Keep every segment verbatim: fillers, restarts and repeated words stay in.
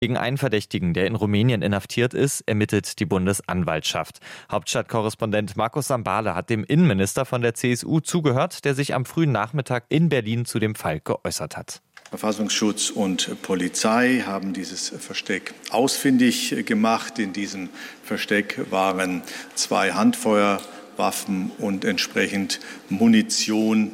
Gegen einen Verdächtigen, der in Rumänien inhaftiert ist, ermittelt die Bundesanwaltschaft. Hauptstadtkorrespondent Markus Sambale hat dem Innenminister von der C S U zugehört, der sich am frühen Nachmittag in Berlin zu dem Fall geäußert hat. Verfassungsschutz und Polizei haben dieses Versteck ausfindig gemacht. In diesem Versteck waren zwei Handfeuerwaffen und entsprechend Munition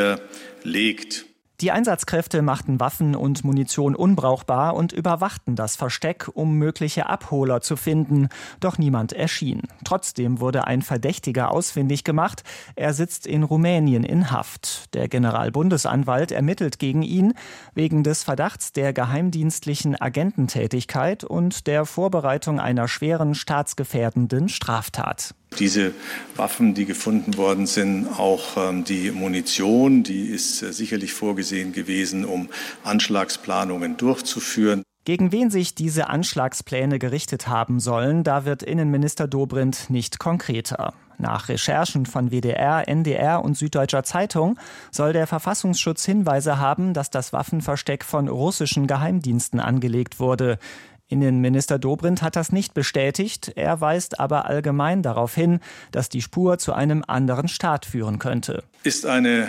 hinterlegt. Die Einsatzkräfte machten Waffen und Munition unbrauchbar und überwachten das Versteck, um mögliche Abholer zu finden. Doch niemand erschien. Trotzdem wurde ein Verdächtiger ausfindig gemacht. Er sitzt in Rumänien in Haft. Der Generalbundesanwalt ermittelt gegen ihn wegen des Verdachts der geheimdienstlichen Agententätigkeit und der Vorbereitung einer schweren staatsgefährdenden Straftat. Diese Waffen, die gefunden worden sind, auch ähm, die Munition, die ist äh, sicherlich vorgesehen gewesen, um Anschlagsplanungen durchzuführen. Gegen wen sich diese Anschlagspläne gerichtet haben sollen, da wird Innenminister Dobrindt nicht konkreter. Nach Recherchen von W D R, N D R und Süddeutscher Zeitung soll der Verfassungsschutz Hinweise haben, dass das Waffenversteck von russischen Geheimdiensten angelegt wurde. Innenminister Dobrindt hat das nicht bestätigt, er weist aber allgemein darauf hin, dass die Spur zu einem anderen Staat führen könnte. Ist eine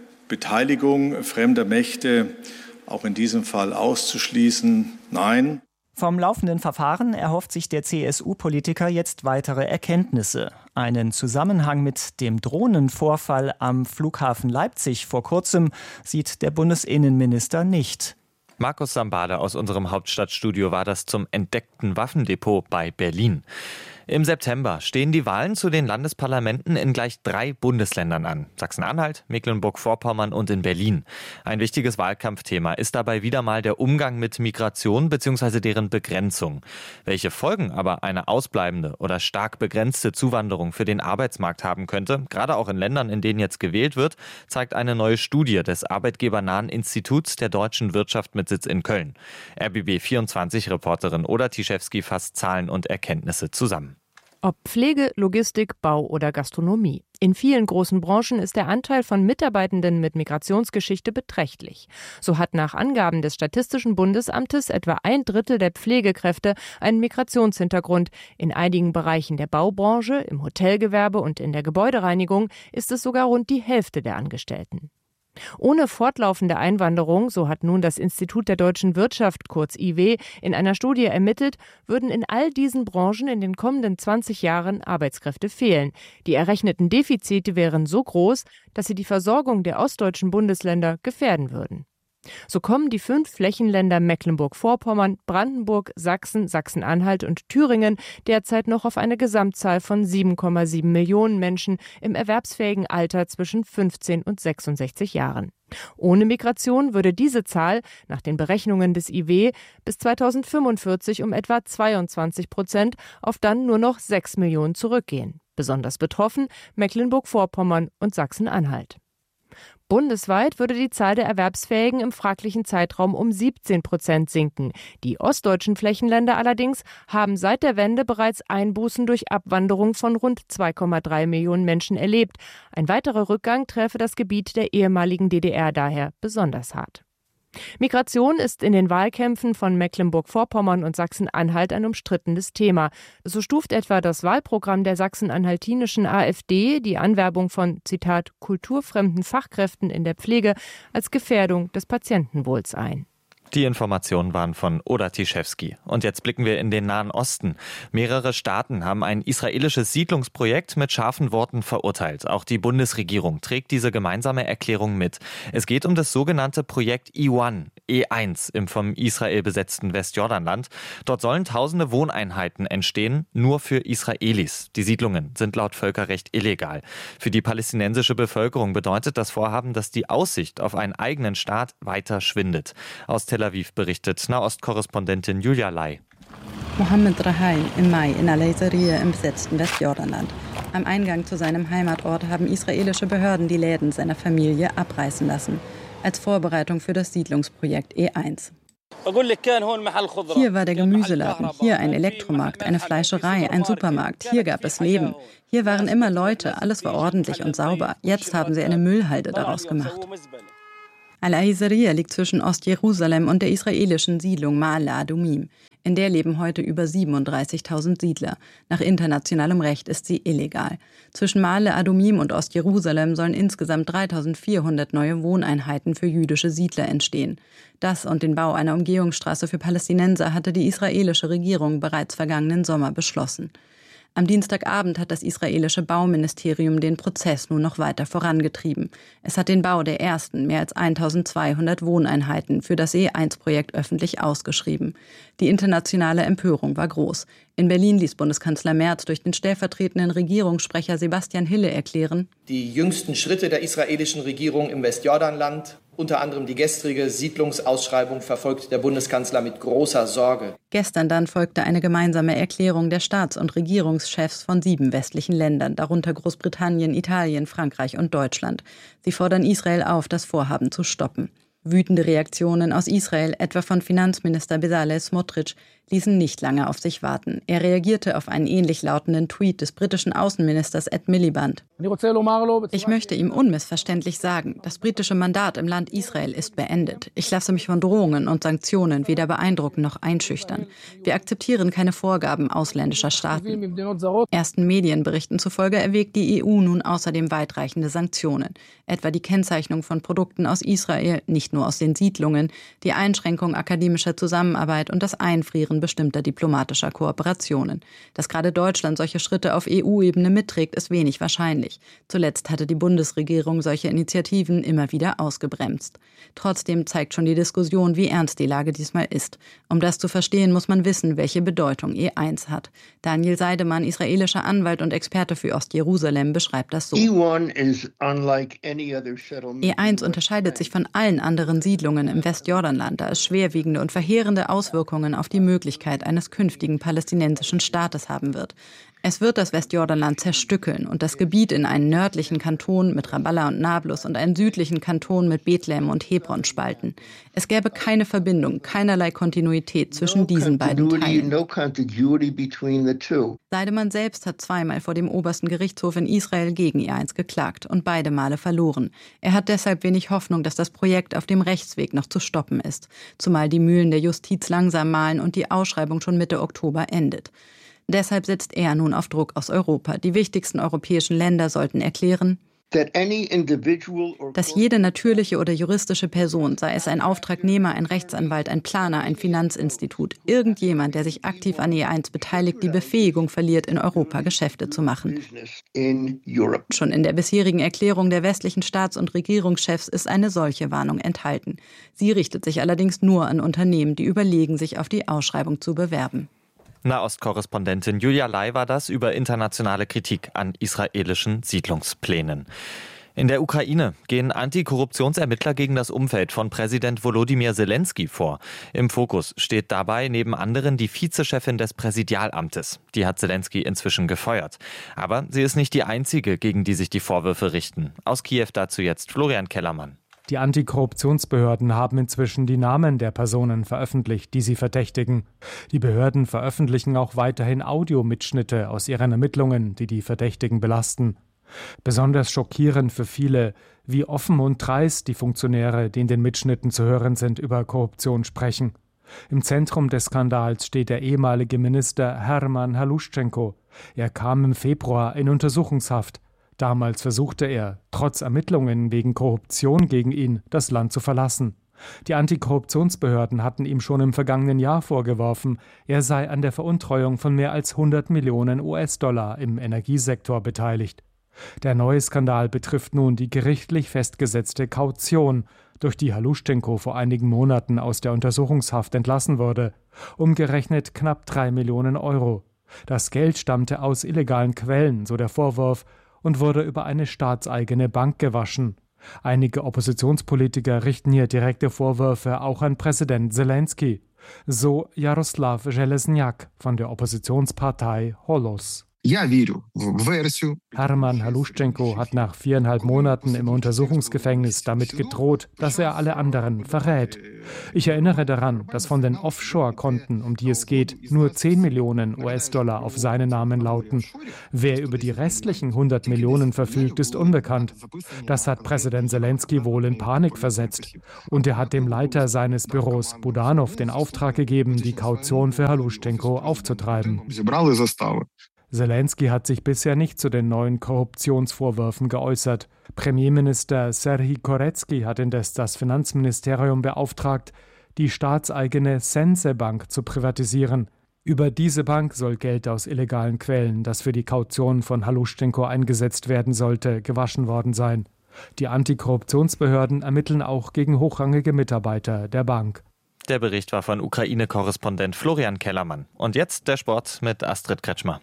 Beteiligung fremder Mächte auch in diesem Fall auszuschließen? Nein. Vom laufenden Verfahren erhofft sich der C S U-Politiker jetzt weitere Erkenntnisse. Einen Zusammenhang mit dem Drohnenvorfall am Flughafen Leipzig vor kurzem sieht der Bundesinnenminister nicht. Markus Sambale aus unserem Hauptstadtstudio war das zum entdeckten Waffendepot bei Berlin. Im September stehen die Wahlen zu den Landesparlamenten in gleich drei Bundesländern an. Sachsen-Anhalt, Mecklenburg-Vorpommern und in Berlin. Ein wichtiges Wahlkampfthema ist dabei wieder mal der Umgang mit Migration bzw. deren Begrenzung. Welche Folgen aber eine ausbleibende oder stark begrenzte Zuwanderung für den Arbeitsmarkt haben könnte, gerade auch in Ländern, in denen jetzt gewählt wird, zeigt eine neue Studie des arbeitgebernahen Instituts der deutschen Wirtschaft mit Sitz in Köln. R B B vierundzwanzig-Reporterin Oda Tiszewski fasst Zahlen und Erkenntnisse zusammen. Ob Pflege, Logistik, Bau oder Gastronomie. In vielen großen Branchen ist der Anteil von Mitarbeitenden mit Migrationsgeschichte beträchtlich. So hat nach Angaben des Statistischen Bundesamtes etwa ein Drittel der Pflegekräfte einen Migrationshintergrund. In einigen Bereichen der Baubranche, im Hotelgewerbe und in der Gebäudereinigung ist es sogar rund die Hälfte der Angestellten. Ohne fortlaufende Einwanderung, so hat nun das Institut der deutschen Wirtschaft, kurz I W, in einer Studie ermittelt, würden in all diesen Branchen in den kommenden zwanzig Jahren Arbeitskräfte fehlen. Die errechneten Defizite wären so groß, dass sie die Versorgung der ostdeutschen Bundesländer gefährden würden. So kommen die fünf Flächenländer Mecklenburg-Vorpommern, Brandenburg, Sachsen, Sachsen-Anhalt und Thüringen derzeit noch auf eine Gesamtzahl von sieben Komma sieben Millionen Menschen im erwerbsfähigen Alter zwischen fünfzehn und sechsundsechzig Jahren. Ohne Migration würde diese Zahl, nach den Berechnungen des I W, bis zweitausendfünfundvierzig um etwa zweiundzwanzig Prozent auf dann nur noch sechs Millionen zurückgehen. Besonders betroffen Mecklenburg-Vorpommern und Sachsen-Anhalt. Bundesweit würde die Zahl der Erwerbsfähigen im fraglichen Zeitraum um siebzehn Prozent sinken. Die ostdeutschen Flächenländer allerdings haben seit der Wende bereits Einbußen durch Abwanderung von rund zwei Komma drei Millionen Menschen erlebt. Ein weiterer Rückgang träfe das Gebiet der ehemaligen D D R daher besonders hart. Migration ist in den Wahlkämpfen von Mecklenburg-Vorpommern und Sachsen-Anhalt ein umstrittenes Thema. So stuft etwa das Wahlprogramm der sachsen-anhaltinischen AfD die Anwerbung von, Zitat, kulturfremden Fachkräften in der Pflege als Gefährdung des Patientenwohls ein. Die Informationen waren von Oda Tiszewski. Und jetzt blicken wir in den Nahen Osten. Mehrere Staaten haben ein israelisches Siedlungsprojekt mit scharfen Worten verurteilt. Auch die Bundesregierung trägt diese gemeinsame Erklärung mit. Es geht um das sogenannte Projekt E eins, E eins im vom Israel besetzten Westjordanland. Dort sollen tausende Wohneinheiten entstehen, nur für Israelis. Die Siedlungen sind laut Völkerrecht illegal. Für die palästinensische Bevölkerung bedeutet das Vorhaben, dass die Aussicht auf einen eigenen Staat weiter schwindet. Aus Tel Aviv berichtet Nahost-Korrespondentin Julia Lai. Mohammed Rahain im Mai in Al-Aizariya im besetzten Westjordanland. Am Eingang zu seinem Heimatort haben israelische Behörden die Läden seiner Familie abreißen lassen, als Vorbereitung für das Siedlungsprojekt E eins. Hier war der Gemüseladen, hier ein Elektromarkt, eine Fleischerei, ein Supermarkt. Hier gab es Leben. Hier waren immer Leute, alles war ordentlich und sauber. Jetzt haben sie eine Müllhalde daraus gemacht. Al-Aizariya liegt zwischen Ostjerusalem und der israelischen Siedlung Ma'ale Adumim. In der leben heute über siebenunddreißigtausend Siedler. Nach internationalem Recht ist sie illegal. Zwischen Ma'ale Adumim und Ostjerusalem sollen insgesamt dreitausendvierhundert neue Wohneinheiten für jüdische Siedler entstehen. Das und den Bau einer Umgehungsstraße für Palästinenser hatte die israelische Regierung bereits vergangenen Sommer beschlossen. Am Dienstagabend hat das israelische Bauministerium den Prozess nun noch weiter vorangetrieben. Es hat den Bau der ersten mehr als eintausendzweihundert Wohneinheiten für das E eins Projekt öffentlich ausgeschrieben. Die internationale Empörung war groß. In Berlin ließ Bundeskanzler Merz durch den stellvertretenden Regierungssprecher Sebastian Hille erklären: Die jüngsten Schritte der israelischen Regierung im Westjordanland, unter anderem die gestrige Siedlungsausschreibung, verfolgt der Bundeskanzler mit großer Sorge. Gestern dann folgte eine gemeinsame Erklärung der Staats- und Regierungschefs von sieben westlichen Ländern, darunter Großbritannien, Italien, Frankreich und Deutschland. Sie fordern Israel auf, das Vorhaben zu stoppen. Wütende Reaktionen aus Israel, etwa von Finanzminister Bezalel Smotrich, ließen nicht lange auf sich warten. Er reagierte auf einen ähnlich lautenden Tweet des britischen Außenministers Ed Miliband. Ich möchte ihm unmissverständlich sagen, das britische Mandat im Land Israel ist beendet. Ich lasse mich von Drohungen und Sanktionen weder beeindrucken noch einschüchtern. Wir akzeptieren keine Vorgaben ausländischer Staaten. Ersten Medienberichten zufolge erwägt die E U nun außerdem weitreichende Sanktionen, etwa die Kennzeichnung von Produkten aus Israel, nicht nur aus den Siedlungen, die Einschränkung akademischer Zusammenarbeit und das Einfrieren bestimmter diplomatischer Kooperationen. Dass gerade Deutschland solche Schritte auf E U-Ebene mitträgt, ist wenig wahrscheinlich. Zuletzt hatte die Bundesregierung solche Initiativen immer wieder ausgebremst. Trotzdem zeigt schon die Diskussion, wie ernst die Lage diesmal ist. Um das zu verstehen, muss man wissen, welche Bedeutung E eins hat. Daniel Seidemann, israelischer Anwalt und Experte für Ostjerusalem, beschreibt das so. E eins unterscheidet sich von allen anderen Siedlungen im Westjordanland, da es schwerwiegende und verheerende Auswirkungen auf die Möglichkeit eines künftigen palästinensischen Staates haben wird. Es wird das Westjordanland zerstückeln und das Gebiet in einen nördlichen Kanton mit Ramallah und Nablus und einen südlichen Kanton mit Bethlehem und Hebron spalten. Es gäbe keine Verbindung, keinerlei Kontinuität zwischen diesen beiden Teilen. Seidemann selbst hat zweimal vor dem obersten Gerichtshof in Israel gegen E eins geklagt und beide Male verloren. Er hat deshalb wenig Hoffnung, dass das Projekt auf dem Rechtsweg noch zu stoppen ist, zumal die Mühlen der Justiz langsam mahlen und die Ausschreibung schon Mitte Oktober endet. Deshalb setzt er nun auf Druck aus Europa. Die wichtigsten europäischen Länder sollten erklären, dass jede natürliche oder juristische Person, sei es ein Auftragnehmer, ein Rechtsanwalt, ein Planer, ein Finanzinstitut, irgendjemand, der sich aktiv an E eins beteiligt, die Befähigung verliert, in Europa Geschäfte zu machen. Schon in der bisherigen Erklärung der westlichen Staats- und Regierungschefs ist eine solche Warnung enthalten. Sie richtet sich allerdings nur an Unternehmen, die überlegen, sich auf die Ausschreibung zu bewerben. Nahostkorrespondentin Julia Lai war das über internationale Kritik an israelischen Siedlungsplänen. In der Ukraine gehen Antikorruptionsermittler gegen das Umfeld von Präsident Volodymyr Zelensky vor. Im Fokus steht dabei neben anderen die Vizechefin des Präsidialamtes. Die hat Zelensky inzwischen gefeuert. Aber sie ist nicht die einzige, gegen die sich die Vorwürfe richten. Aus Kiew dazu jetzt Florian Kellermann. Die Antikorruptionsbehörden haben inzwischen die Namen der Personen veröffentlicht, die sie verdächtigen. Die Behörden veröffentlichen auch weiterhin Audiomitschnitte aus ihren Ermittlungen, die die Verdächtigen belasten. Besonders schockierend für viele, wie offen und dreist die Funktionäre, die in den Mitschnitten zu hören sind, über Korruption sprechen. Im Zentrum des Skandals steht der ehemalige Minister Hermann Haluschenko. Er kam im Februar in Untersuchungshaft. Damals versuchte er, trotz Ermittlungen wegen Korruption gegen ihn, das Land zu verlassen. Die Antikorruptionsbehörden hatten ihm schon im vergangenen Jahr vorgeworfen, er sei an der Veruntreuung von mehr als hundert Millionen U S-Dollar im Energiesektor beteiligt. Der neue Skandal betrifft nun die gerichtlich festgesetzte Kaution, durch die Haluschenko vor einigen Monaten aus der Untersuchungshaft entlassen wurde, umgerechnet knapp drei Millionen Euro. Das Geld stammte aus illegalen Quellen, so der Vorwurf, und wurde über eine staatseigene Bank gewaschen. Einige Oppositionspolitiker richten hier direkte Vorwürfe auch an Präsident Zelensky. So Jaroslaw Železňak von der Oppositionspartei Holos. Hermann Haluschenko hat nach viereinhalb Monaten im Untersuchungsgefängnis damit gedroht, dass er alle anderen verrät. Ich erinnere daran, dass von den Offshore-Konten, um die es geht, nur zehn Millionen U S-Dollar auf seinen Namen lauten. Wer über die restlichen hundert Millionen verfügt, ist unbekannt. Das hat Präsident Selenskyj wohl in Panik versetzt. Und er hat dem Leiter seines Büros, Budanov, den Auftrag gegeben, die Kaution für Haluschenko aufzutreiben. Selenskyj hat sich bisher nicht zu den neuen Korruptionsvorwürfen geäußert. Premierminister Serhij Korecki hat indes das Finanzministerium beauftragt, die staatseigene Sense-Bank zu privatisieren. Über diese Bank soll Geld aus illegalen Quellen, das für die Kaution von Haluschenko eingesetzt werden sollte, gewaschen worden sein. Die Antikorruptionsbehörden ermitteln auch gegen hochrangige Mitarbeiter der Bank. Der Bericht war von Ukraine-Korrespondent Florian Kellermann. Und jetzt der Sport mit Astrid Kretschmer.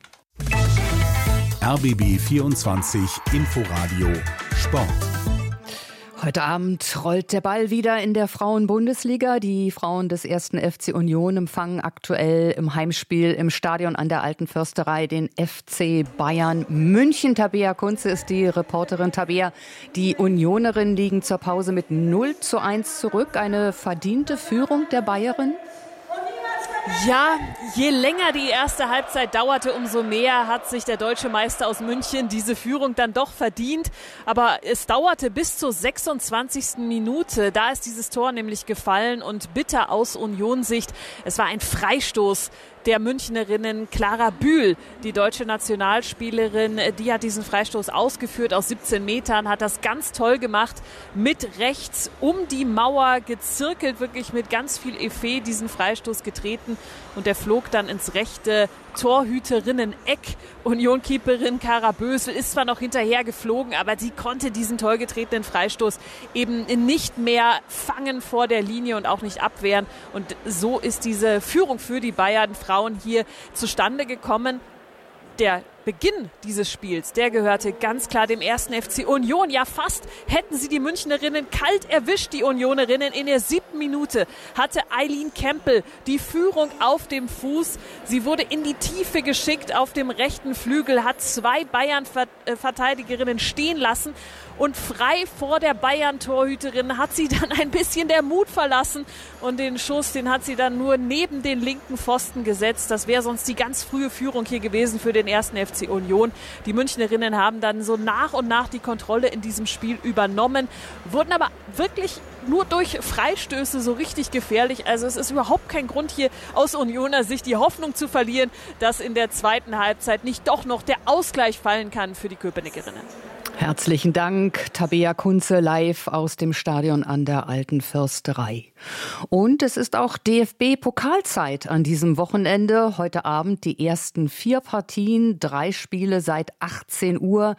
R B B vierundzwanzig Inforadio Sport. Heute Abend rollt der Ball wieder in der Frauen-Bundesliga. Die Frauen des ersten F C Union empfangen aktuell im Heimspiel im Stadion an der Alten Försterei den F C Bayern München. Tabea Kunze ist die Reporterin. Tabea, die Unionerinnen liegen zur Pause mit null zu eins zurück. Eine verdiente Führung der Bayerinnen? Ja, je länger die erste Halbzeit dauerte, umso mehr hat sich der deutsche Meister aus München diese Führung dann doch verdient. Aber es dauerte bis zur sechsundzwanzigsten Minute. Da ist dieses Tor nämlich gefallen und bitter aus Union-Sicht. Es war ein Freistoß der Münchnerinnen. Clara Bühl, die deutsche Nationalspielerin, die hat diesen Freistoß ausgeführt aus siebzehn Metern, hat das ganz toll gemacht, mit rechts um die Mauer gezirkelt, wirklich mit ganz viel Effet diesen Freistoß getreten und der flog dann ins rechte Torhüterinnen-Eck. Union-Keeperin Kara Bösel ist zwar noch hinterher geflogen, aber sie konnte diesen toll getretenen Freistoß eben nicht mehr fangen vor der Linie und auch nicht abwehren. Und so ist diese Führung für die Bayern-Frauen hier zustande gekommen. Der Beginn dieses Spiels, der gehörte ganz klar dem ersten F C Union. Ja, fast hätten sie die Münchnerinnen kalt erwischt, die Unionerinnen. In der siebten Minute hatte Eileen Kempel die Führung auf dem Fuß. Sie wurde in die Tiefe geschickt auf dem rechten Flügel, hat zwei Bayern-Verteidigerinnen stehen lassen. Und frei vor der Bayern-Torhüterin hat sie dann ein bisschen der Mut verlassen. Und den Schuss, den hat sie dann nur neben den linken Pfosten gesetzt. Das wäre sonst die ganz frühe Führung hier gewesen für den ersten F C Union. Die Münchnerinnen haben dann so nach und nach die Kontrolle in diesem Spiel übernommen, wurden aber wirklich nur durch Freistöße so richtig gefährlich. Also es ist überhaupt kein Grund hier aus Unioner Sicht die Hoffnung zu verlieren, dass in der zweiten Halbzeit nicht doch noch der Ausgleich fallen kann für die Köpenickerinnen. Herzlichen Dank, Tabea Kunze, live aus dem Stadion an der Alten Försterei. Und es ist auch D F B-Pokalzeit an diesem Wochenende. Heute Abend die ersten vier Partien, drei Spiele seit achtzehn Uhr.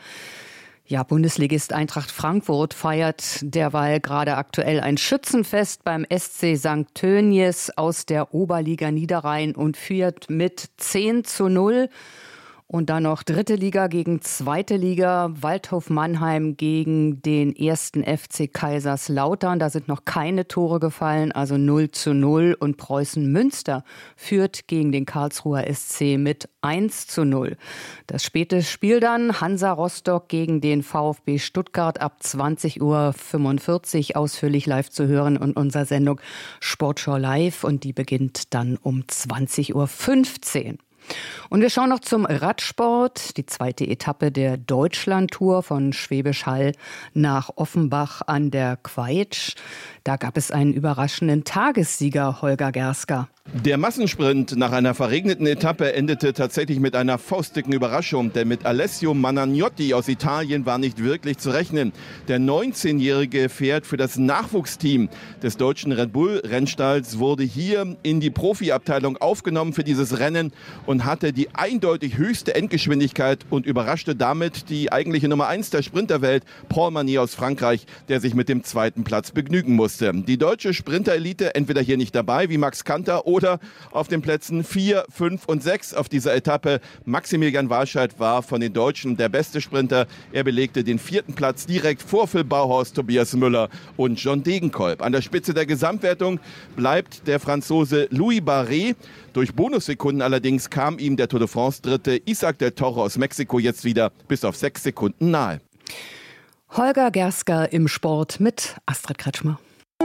Ja, Bundesligist Eintracht Frankfurt feiert derweil gerade aktuell ein Schützenfest beim S C Sankt Tönnies aus der Oberliga Niederrhein und führt mit zehn zu null. Und dann noch dritte Liga gegen zweite Liga, Waldhof Mannheim gegen den ersten F C Kaiserslautern. Da sind noch keine Tore gefallen, also null zu null. Und Preußen Münster führt gegen den Karlsruher S C mit eins zu null. Das späte Spiel dann Hansa Rostock gegen den VfB Stuttgart ab zwanzig Uhr fünfundvierzig ausführlich live zu hören in unserer Sendung Sportschau Live. Und die beginnt dann um zwanzig Uhr fünfzehn. Und wir schauen noch zum Radsport. Die zweite Etappe der Deutschlandtour von Schwäbisch Hall nach Offenbach an der Queitsch. Da gab es einen überraschenden Tagessieger, Holger Gersker. Der Massensprint nach einer verregneten Etappe endete tatsächlich mit einer faustdicken Überraschung, denn mit Alessio Managnotti aus Italien war nicht wirklich zu rechnen. Der neunzehnjährige fährt für das Nachwuchsteam des deutschen Red Bull Rennstalls, wurde hier in die Profiabteilung aufgenommen für dieses Rennen und hatte die eindeutig höchste Endgeschwindigkeit und überraschte damit die eigentliche Nummer eins der Sprinterwelt, Paul Manier aus Frankreich, der sich mit dem zweiten Platz begnügen musste. Die deutsche Sprinterelite entweder hier nicht dabei, wie Max Kanter, oder oder auf den Plätzen vier, fünf und sechs auf dieser Etappe. Maximilian Walscheid war von den Deutschen der beste Sprinter. Er belegte den vierten Platz direkt vor Phil Bauhaus, Tobias Müller und John Degenkolb. An der Spitze der Gesamtwertung bleibt der Franzose Louis Barret. Durch Bonussekunden allerdings kam ihm der Tour de France-Dritte Isaac del Toro aus Mexiko jetzt wieder bis auf sechs Sekunden nahe. Holger Gersker im Sport mit Astrid Kretschmer.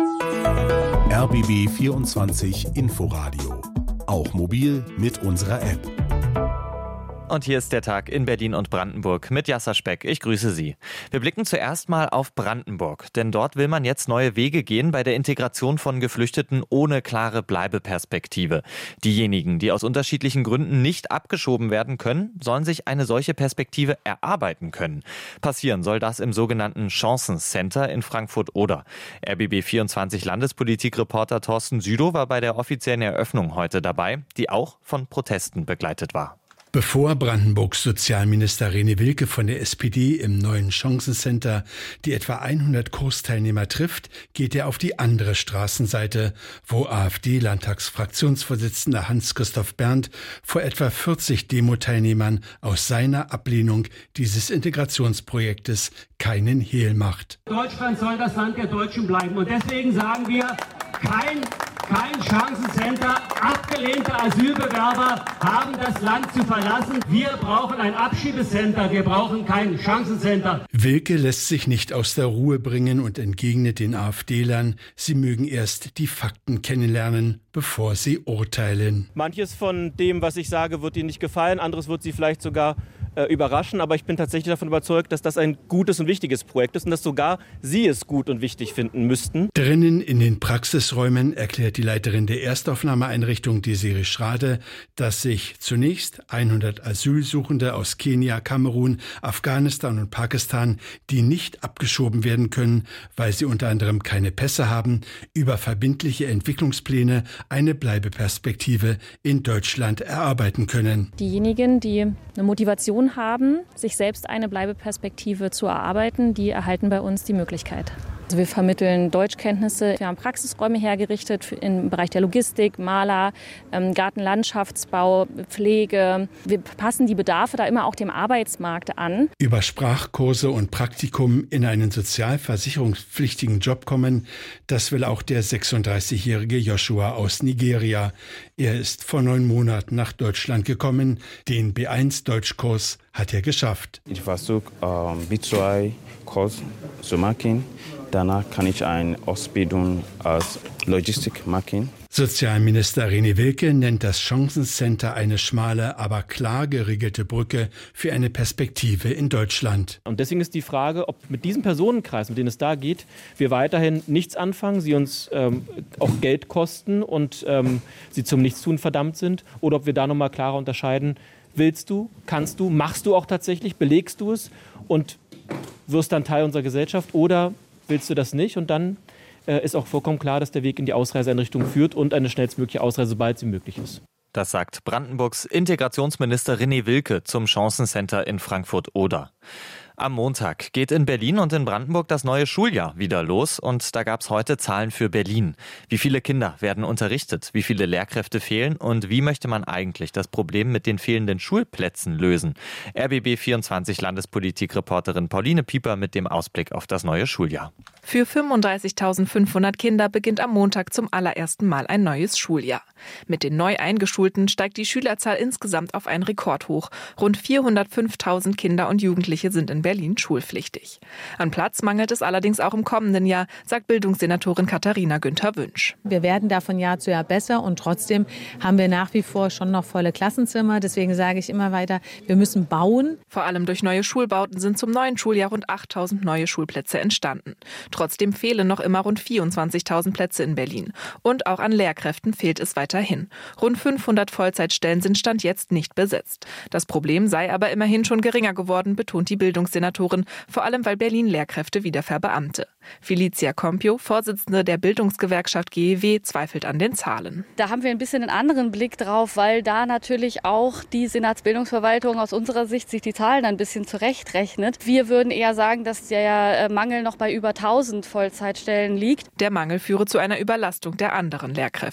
R B B vierundzwanzig Inforadio. Auch mobil mit unserer App. Und hier ist der Tag in Berlin und Brandenburg mit Jasser Speck. Ich grüße Sie. Wir blicken zuerst mal auf Brandenburg, denn dort will man jetzt neue Wege gehen bei der Integration von Geflüchteten ohne klare Bleibeperspektive. Diejenigen, die aus unterschiedlichen Gründen nicht abgeschoben werden können, sollen sich eine solche Perspektive erarbeiten können. Passieren soll das im sogenannten Chancencenter in Frankfurt-Oder. R B B vierundzwanzig Landespolitikreporter Thorsten Südow war bei der offiziellen Eröffnung heute dabei, die auch von Protesten begleitet war. Bevor Brandenburgs Sozialminister René Wilke von der S P D im neuen Chancencenter die etwa hundert Kursteilnehmer trifft, geht er auf die andere Straßenseite, wo AfD-Landtagsfraktionsvorsitzender Hans-Christoph Berndt vor etwa vierzig Demo-Teilnehmern aus seiner Ablehnung dieses Integrationsprojektes keinen Hehl macht. Deutschland soll das Land der Deutschen bleiben und deswegen sagen wir, kein Kein Chancencenter. Abgelehnte Asylbewerber haben das Land zu verlassen. Wir brauchen ein Abschiebecenter. Wir brauchen kein Chancencenter. Wilke lässt sich nicht aus der Ruhe bringen und entgegnet den AfD-Lern, sie mögen erst die Fakten kennenlernen, bevor sie urteilen. Manches von dem, was ich sage, wird Ihnen nicht gefallen. Anderes wird Sie vielleicht sogar äh, überraschen. Aber ich bin tatsächlich davon überzeugt, dass das ein gutes und wichtiges Projekt ist und dass sogar Sie es gut und wichtig finden müssten. Drinnen in den Praxisräumen erklärt die Leiterin der Erstaufnahmeeinrichtung Desiree Schrade, dass sich zunächst hundert Asylsuchende aus Kenia, Kamerun, Afghanistan und Pakistan, die nicht abgeschoben werden können, weil sie unter anderem keine Pässe haben, über verbindliche Entwicklungspläne eine Bleibeperspektive in Deutschland erarbeiten können. Diejenigen, die eine Motivation haben, sich selbst eine Bleibeperspektive zu erarbeiten, die erhalten bei uns die Möglichkeit. Also wir vermitteln Deutschkenntnisse, wir haben Praxisräume hergerichtet im Bereich der Logistik, Maler, Gartenlandschaftsbau, Pflege. Wir passen die Bedarfe da immer auch dem Arbeitsmarkt an. Über Sprachkurse und Praktikum in einen sozialversicherungspflichtigen Job kommen, das will auch der sechsunddreißigjährige Joshua aus Nigeria. Er ist vor neun Monaten nach Deutschland gekommen. Den B eins Deutschkurs hat er geschafft. Ich versuche ähm, B zwei Kurs zu machen. Danach kann ich eine Ausbildung als Logistik machen. Sozialminister René Wilke nennt das Chancencenter eine schmale, aber klar geregelte Brücke für eine Perspektive in Deutschland. Und deswegen ist die Frage, ob mit diesem Personenkreis, mit dem es da geht, wir weiterhin nichts anfangen, sie uns ähm, auch Geld kosten und ähm, sie zum Nichtstun verdammt sind, oder ob wir da nochmal klarer unterscheiden, willst du, kannst du, machst du auch tatsächlich, belegst du es und wirst dann Teil unserer Gesellschaft, oder willst du das nicht? Und dann äh, ist auch vollkommen klar, dass der Weg in die Ausreiseeinrichtung führt und eine schnellstmögliche Ausreise, sobald sie möglich ist. Das sagt Brandenburgs Integrationsminister René Wilke zum Chancencenter in Frankfurt-Oder. Am Montag geht in Berlin und in Brandenburg das neue Schuljahr wieder los und da gab es heute Zahlen für Berlin. Wie viele Kinder werden unterrichtet, wie viele Lehrkräfte fehlen und wie möchte man eigentlich das Problem mit den fehlenden Schulplätzen lösen? R B B vierundzwanzig Landespolitikreporterin Pauline Pieper mit dem Ausblick auf das neue Schuljahr. Für fünfunddreißigtausendfünfhundert Kinder beginnt am Montag zum allerersten Mal ein neues Schuljahr. Mit den neu Eingeschulten steigt die Schülerzahl insgesamt auf einen Rekordhoch. Rund vierhundertfünftausend Kinder und Jugendliche sind in Berlin schulpflichtig. An Platz mangelt es allerdings auch im kommenden Jahr, sagt Bildungssenatorin Katharina Günther-Wünsch. Wir werden da von Jahr zu Jahr besser und trotzdem haben wir nach wie vor schon noch volle Klassenzimmer. Deswegen sage ich immer weiter, wir müssen bauen. Vor allem durch neue Schulbauten sind zum neuen Schuljahr rund achttausend neue Schulplätze entstanden. Trotzdem fehlen noch immer rund vierundzwanzigtausend Plätze in Berlin. Und auch an Lehrkräften fehlt es weiterhin. Rund fünfhundert Vollzeitstellen sind Stand jetzt nicht besetzt. Das Problem sei aber immerhin schon geringer geworden, betont die Bildungssenatorin, vor allem weil Berlin Lehrkräfte wieder verbeamte. Felicia Compio, Vorsitzende der Bildungsgewerkschaft G E W, zweifelt an den Zahlen. Da haben wir ein bisschen einen anderen Blick drauf, weil da natürlich auch die Senatsbildungsverwaltung aus unserer Sicht sich die Zahlen ein bisschen zurechtrechnet. Wir würden eher sagen, dass der Mangel noch bei über tausend Vollzeitstellen liegt. Der Mangel führe zu einer Überlastung der anderen Lehrkräfte.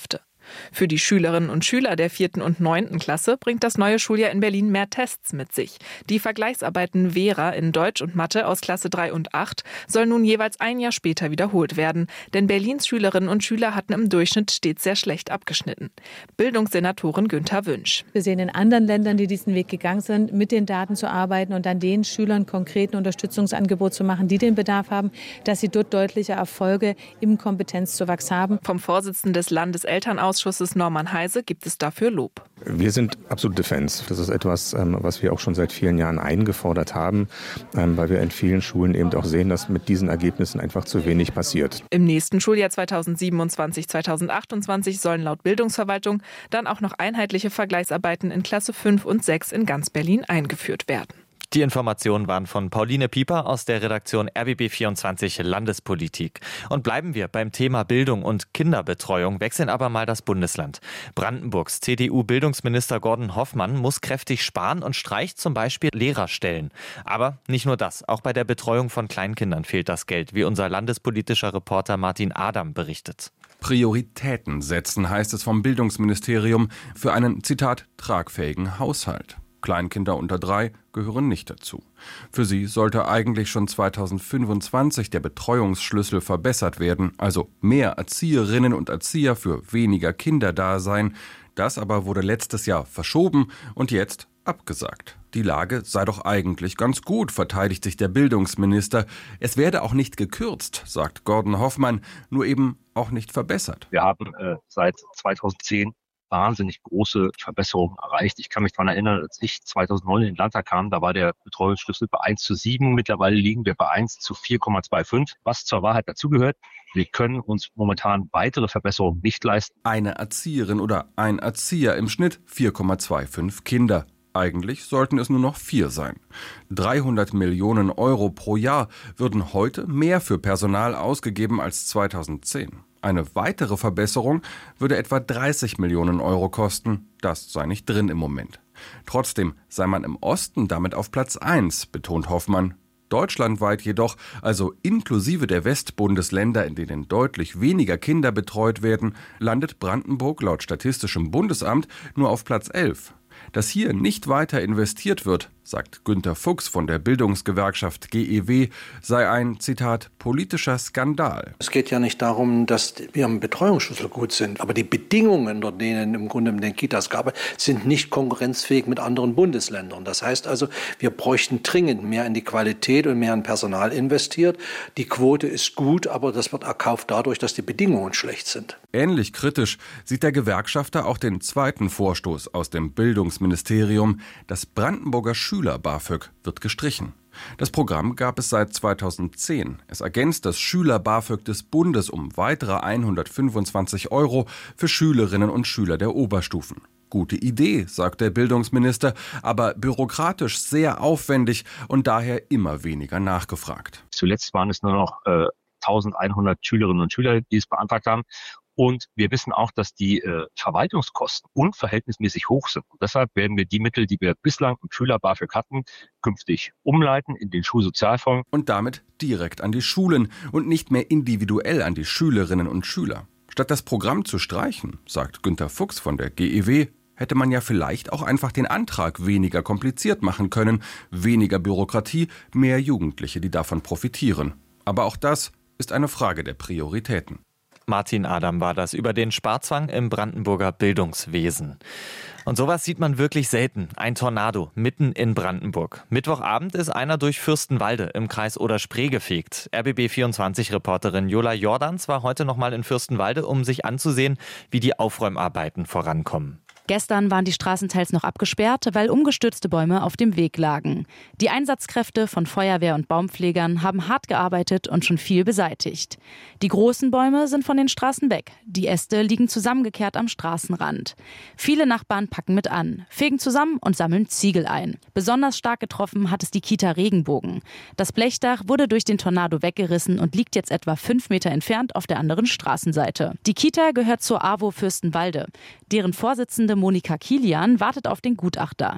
Für die Schülerinnen und Schüler der vierten und neunten Klasse bringt das neue Schuljahr in Berlin mehr Tests mit sich. Die Vergleichsarbeiten Vera in Deutsch und Mathe aus Klasse drei und acht sollen nun jeweils ein Jahr später wiederholt werden. Denn Berlins Schülerinnen und Schüler hatten im Durchschnitt stets sehr schlecht abgeschnitten. Bildungssenatorin Günther Wünsch. Wir sehen in anderen Ländern, die diesen Weg gegangen sind, mit den Daten zu arbeiten und dann den Schülern konkreten Unterstützungsangebot zu machen, die den Bedarf haben, dass sie dort deutliche Erfolge im Kompetenzzuwachs haben. Vom Vorsitzenden des Landeselternausschusses Norman Heise gibt es dafür Lob. Wir sind absolute Fans. Das ist etwas, was wir auch schon seit vielen Jahren eingefordert haben, weil wir in vielen Schulen eben auch sehen, dass mit diesen Ergebnissen einfach zu wenig passiert. Im nächsten Schuljahr zweitausendsiebenundzwanzig zweitausendachtundzwanzig sollen laut Bildungsverwaltung dann auch noch einheitliche Vergleichsarbeiten in Klasse fünf und sechs in ganz Berlin eingeführt werden. Die Informationen waren von Pauline Pieper aus der Redaktion R B B vierundzwanzig Landespolitik. Und bleiben wir beim Thema Bildung und Kinderbetreuung, wechseln aber mal das Bundesland. Brandenburgs C D U-Bildungsminister Gordon Hoffmann muss kräftig sparen und streicht zum Beispiel Lehrerstellen. Aber nicht nur das, auch bei der Betreuung von Kleinkindern fehlt das Geld, wie unser landespolitischer Reporter Martin Adam berichtet. Prioritäten setzen, heißt es vom Bildungsministerium, für einen, Zitat, tragfähigen Haushalt. Kleinkinder unter drei gehören nicht dazu. Für sie sollte eigentlich schon zweitausendfünfundzwanzig der Betreuungsschlüssel verbessert werden, also mehr Erzieherinnen und Erzieher für weniger Kinder da sein. Das aber wurde letztes Jahr verschoben und jetzt abgesagt. Die Lage sei doch eigentlich ganz gut, verteidigt sich der Bildungsminister. Es werde auch nicht gekürzt, sagt Gordon Hoffmann, nur eben auch nicht verbessert. Wir haben äh, seit zweitausendzehn wahnsinnig große Verbesserungen erreicht. Ich kann mich daran erinnern, als ich zweitausendneun in den Landtag kam, da war der Betreuungsschlüssel bei eins zu sieben. Mittlerweile liegen wir bei eins zu vier Komma fünfundzwanzig, was zur Wahrheit dazugehört. Wir können uns momentan weitere Verbesserungen nicht leisten. Eine Erzieherin oder ein Erzieher im Schnitt vier Komma fünfundzwanzig Kinder. Eigentlich sollten es nur noch vier sein. dreihundert Millionen Euro pro Jahr würden heute mehr für Personal ausgegeben als zweitausendzehn. Eine weitere Verbesserung würde etwa dreißig Millionen Euro kosten. Das sei nicht drin im Moment. Trotzdem sei man im Osten damit auf Platz eins, betont Hoffmann. Deutschlandweit jedoch, also inklusive der Westbundesländer, in denen deutlich weniger Kinder betreut werden, landet Brandenburg laut Statistischem Bundesamt nur auf Platz elf. Dass hier nicht weiter investiert wird, sagt Günter Fuchs von der Bildungsgewerkschaft G E W, sei ein, Zitat, politischer Skandal. Es geht ja nicht darum, dass wir am Betreuungsschlüssel gut sind, aber die Bedingungen, unter denen im Grunde in den Kitas gab, sind nicht konkurrenzfähig mit anderen Bundesländern. Das heißt also, wir bräuchten dringend mehr in die Qualität und mehr in Personal investiert. Die Quote ist gut, aber das wird erkauft dadurch, dass die Bedingungen schlecht sind. Ähnlich kritisch sieht der Gewerkschafter auch den zweiten Vorstoß aus dem Bildungsministerium. Das Brandenburger Schüler-BAföG wird gestrichen. Das Programm gab es seit zweitausendzehn. Es ergänzt das Schüler-BAföG des Bundes um weitere hundertfünfundzwanzig Euro für Schülerinnen und Schüler der Oberstufen. Gute Idee, sagt der Bildungsminister, aber bürokratisch sehr aufwendig und daher immer weniger nachgefragt. Zuletzt waren es nur noch äh, eintausendeinhundert Schülerinnen und Schüler, die es beantragt haben. Und wir wissen auch, dass die äh, Verwaltungskosten unverhältnismäßig hoch sind. Und deshalb werden wir die Mittel, die wir bislang im Schüler-BAföG hatten, künftig umleiten in den Schulsozialfonds. Und damit direkt an die Schulen und nicht mehr individuell an die Schülerinnen und Schüler. Statt das Programm zu streichen, sagt Günter Fuchs von der G E W, hätte man ja vielleicht auch einfach den Antrag weniger kompliziert machen können. Weniger Bürokratie, mehr Jugendliche, die davon profitieren. Aber auch das ist eine Frage der Prioritäten. Martin Adam war das über den Sparzwang im Brandenburger Bildungswesen. Und sowas sieht man wirklich selten. Ein Tornado mitten in Brandenburg. Mittwochabend ist einer durch Fürstenwalde im Kreis Oder-Spree gefegt. R B B vierundzwanzig-Reporterin Jola Jordans war heute noch mal in Fürstenwalde, um sich anzusehen, wie die Aufräumarbeiten vorankommen. Gestern waren die Straßen teils noch abgesperrt, weil umgestürzte Bäume auf dem Weg lagen. Die Einsatzkräfte von Feuerwehr und Baumpflegern haben hart gearbeitet und schon viel beseitigt. Die großen Bäume sind von den Straßen weg. Die Äste liegen zusammengekehrt am Straßenrand. Viele Nachbarn packen mit an, fegen zusammen und sammeln Ziegel ein. Besonders stark getroffen hat es die Kita Regenbogen. Das Blechdach wurde durch den Tornado weggerissen und liegt jetzt etwa fünf Meter entfernt auf der anderen Straßenseite. Die Kita gehört zur AWO Fürstenwalde. Deren Vorsitzende Monika Kilian wartet auf den Gutachter.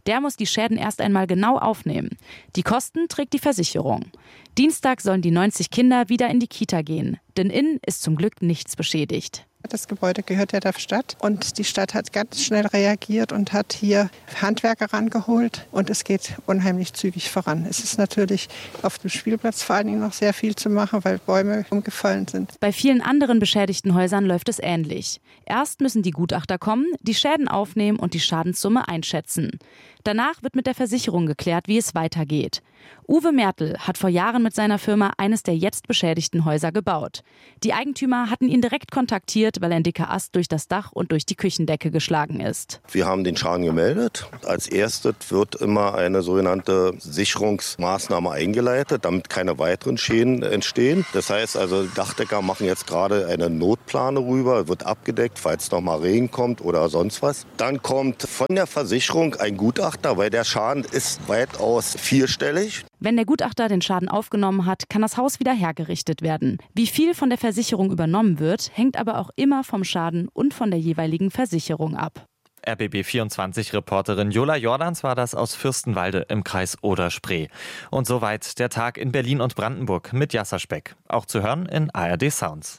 Der muss die Schäden erst einmal genau aufnehmen. Die Kosten trägt die Versicherung. Dienstag sollen die neunzig Kinder wieder in die Kita gehen, denn innen ist zum Glück nichts beschädigt. Das Gebäude gehört ja der Stadt und die Stadt hat ganz schnell reagiert und hat hier Handwerker rangeholt und es geht unheimlich zügig voran. Es ist natürlich auf dem Spielplatz vor allen Dingen noch sehr viel zu machen, weil Bäume umgefallen sind. Bei vielen anderen beschädigten Häusern läuft es ähnlich. Erst müssen die Gutachter kommen, die Schäden aufnehmen und die Schadenssumme einschätzen. Danach wird mit der Versicherung geklärt, wie es weitergeht. Uwe Mertl hat vor Jahren mit seiner Firma eines der jetzt beschädigten Häuser gebaut. Die Eigentümer hatten ihn direkt kontaktiert, weil ein dicker Ast durch das Dach und durch die Küchendecke geschlagen ist. Wir haben den Schaden gemeldet. Als erstes wird immer eine sogenannte Sicherungsmaßnahme eingeleitet, damit keine weiteren Schäden entstehen. Das heißt also, Dachdecker machen jetzt gerade eine Notplane rüber, wird abgedeckt, falls noch mal Regen kommt oder sonst was. Dann kommt von der Versicherung ein Gutachter, weil der Schaden ist weitaus vierstellig. Wenn der Gutachter den Schaden aufgenommen hat, kann das Haus wieder hergerichtet werden. Wie viel von der Versicherung übernommen wird, hängt aber auch immer vom Schaden und von der jeweiligen Versicherung ab. R B B vierundzwanzig-Reporterin Jola Jordans war das aus Fürstenwalde im Kreis Oder-Spree. Und soweit der Tag in Berlin und Brandenburg mit Jasser Speck. Auch zu hören in A R D Sounds.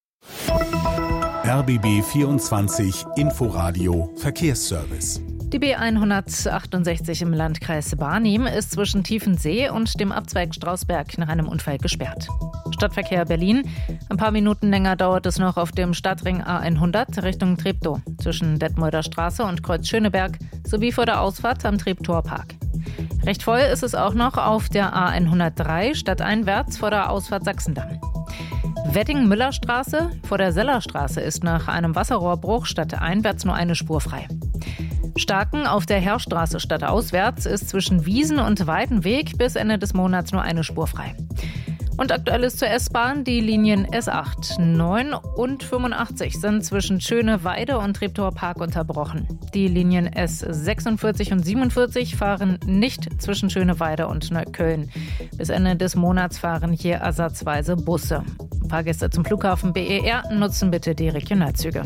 R B B vierundzwanzig Inforadio Verkehrsservice. Die B hundertachtundsechzig im Landkreis Barnim ist zwischen Tiefensee und dem Abzweig Strausberg nach einem Unfall gesperrt. Stadtverkehr Berlin. Ein paar Minuten länger dauert es noch auf dem Stadtring A hundert Richtung Treptow zwischen Detmolder Straße und Kreuz Schöneberg sowie vor der Ausfahrt am Treptower Park. Recht voll ist es auch noch auf der A hundertdrei stadteinwärts vor der Ausfahrt Sachsendamm. Wedding-Müller-Straße vor der Sellerstraße ist nach einem Wasserrohrbruch stadteinwärts nur eine Spur frei. Starken auf der Heerstraße stadtauswärts ist zwischen Wiesen und Weidenweg bis Ende des Monats nur eine Spur frei. Und aktuell ist zur S-Bahn die Linien S acht, neun und fünfundachtzig sind zwischen Schöneweide und Treptower Park unterbrochen. Die Linien S sechsundvierzig und siebenundvierzig fahren nicht zwischen Schöneweide und Neukölln. Bis Ende des Monats fahren hier ersatzweise Busse. Fahrgäste zum Flughafen B E R nutzen bitte die Regionalzüge.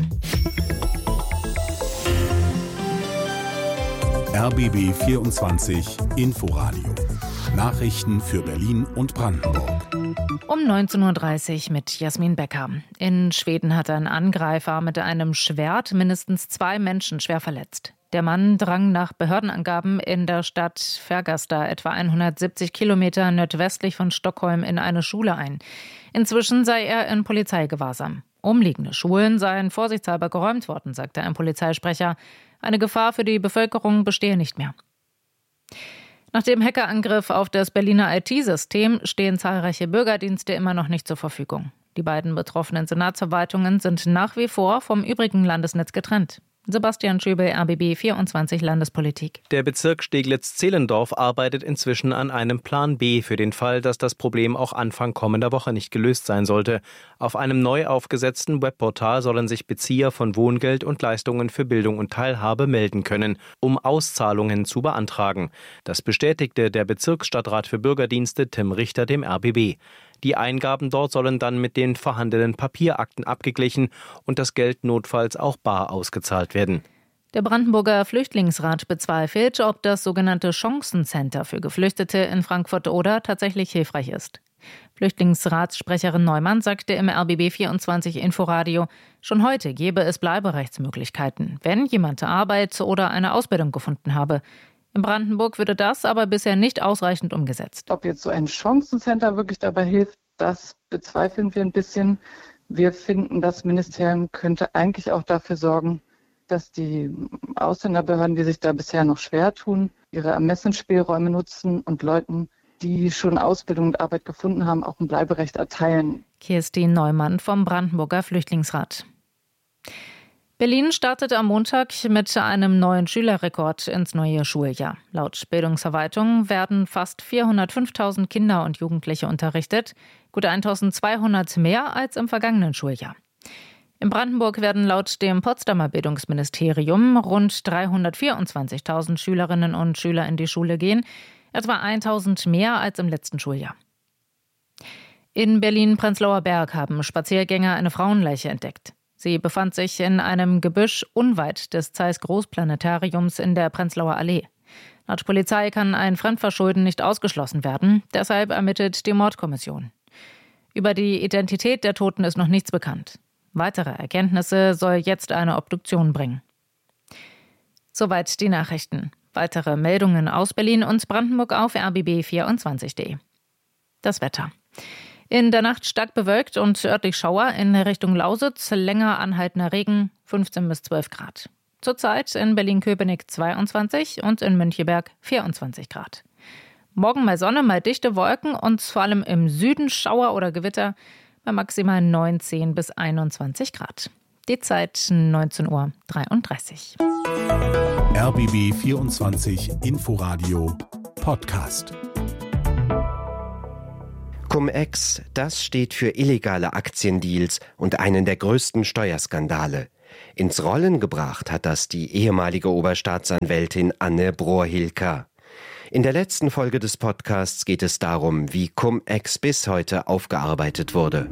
R B B vierundzwanzig Inforadio. Nachrichten für Berlin und Brandenburg. Um neunzehn Uhr dreißig mit Jasmin Becker. In Schweden hat ein Angreifer mit einem Schwert mindestens zwei Menschen schwer verletzt. Der Mann drang nach Behördenangaben in der Stadt Färgasta, etwa hundertsiebzig Kilometer nordwestlich von Stockholm, in eine Schule ein. Inzwischen sei er in Polizeigewahrsam. Umliegende Schulen seien vorsichtshalber geräumt worden, sagte ein Polizeisprecher. Eine Gefahr für die Bevölkerung bestehe nicht mehr. Nach dem Hackerangriff auf das Berliner I T-System stehen zahlreiche Bürgerdienste immer noch nicht zur Verfügung. Die beiden betroffenen Senatsverwaltungen sind nach wie vor vom übrigen Landesnetz getrennt. Sebastian Schöbel, R B B vierundzwanzig Landespolitik. Der Bezirk Steglitz-Zehlendorf arbeitet inzwischen an einem Plan B für den Fall, dass das Problem auch Anfang kommender Woche nicht gelöst sein sollte. Auf einem neu aufgesetzten Webportal sollen sich Bezieher von Wohngeld und Leistungen für Bildung und Teilhabe melden können, um Auszahlungen zu beantragen. Das bestätigte der Bezirksstadtrat für Bürgerdienste Tim Richter dem R B B. Die Eingaben dort sollen dann mit den vorhandenen Papierakten abgeglichen und das Geld notfalls auch bar ausgezahlt werden. Der Brandenburger Flüchtlingsrat bezweifelt, ob das sogenannte Chancencenter für Geflüchtete in Frankfurt-Oder tatsächlich hilfreich ist. Flüchtlingsratssprecherin Neumann sagte im R B B vierundzwanzig Inforadio, schon heute gebe es Bleiberechtsmöglichkeiten, wenn jemand Arbeit oder eine Ausbildung gefunden habe. In Brandenburg würde das aber bisher nicht ausreichend umgesetzt. Ob jetzt so ein Chancencenter wirklich dabei hilft, das bezweifeln wir ein bisschen. Wir finden, das Ministerium könnte eigentlich auch dafür sorgen, dass die Ausländerbehörden, die sich da bisher noch schwer tun, ihre Ermessensspielräume nutzen und Leuten, die schon Ausbildung und Arbeit gefunden haben, auch ein Bleiberecht erteilen. Kirstin Neumann vom Brandenburger Flüchtlingsrat. Berlin startet am Montag mit einem neuen Schülerrekord ins neue Schuljahr. Laut Bildungsverwaltung werden fast vierhundertfünftausend Kinder und Jugendliche unterrichtet, gut eintausendzweihundert mehr als im vergangenen Schuljahr. In Brandenburg werden laut dem Potsdamer Bildungsministerium rund dreihundertvierundzwanzigtausend Schülerinnen und Schüler in die Schule gehen, etwa eintausend mehr als im letzten Schuljahr. In Berlin-Prenzlauer Berg haben Spaziergänger eine Frauenleiche entdeckt. Sie befand sich in einem Gebüsch unweit des Zeiss Großplanetariums in der Prenzlauer Allee. Laut Polizei kann ein Fremdverschulden nicht ausgeschlossen werden. Deshalb ermittelt die Mordkommission. Über die Identität der Toten ist noch nichts bekannt. Weitere Erkenntnisse soll jetzt eine Obduktion bringen. Soweit die Nachrichten. Weitere Meldungen aus Berlin und Brandenburg auf R B B vierundzwanzig punkt de. Das Wetter. In der Nacht stark bewölkt und örtlich Schauer, in Richtung Lausitz länger anhaltender Regen, fünfzehn bis zwölf Grad. Zurzeit in Berlin-Köpenick zweiundzwanzig und in Müncheberg vierundzwanzig Grad. Morgen mal Sonne, mal dichte Wolken und vor allem im Süden Schauer oder Gewitter bei maximal neunzehn bis einundzwanzig Grad. Die Zeit neunzehn Uhr dreiunddreißig. R B B vierundzwanzig Inforadio Podcast. Cum-Ex, das steht für illegale Aktiendeals und einen der größten Steuerskandale. Ins Rollen gebracht hat das die ehemalige Oberstaatsanwältin Anne Brohr-Hilker. In der letzten Folge des Podcasts geht es darum, wie Cum-Ex bis heute aufgearbeitet wurde.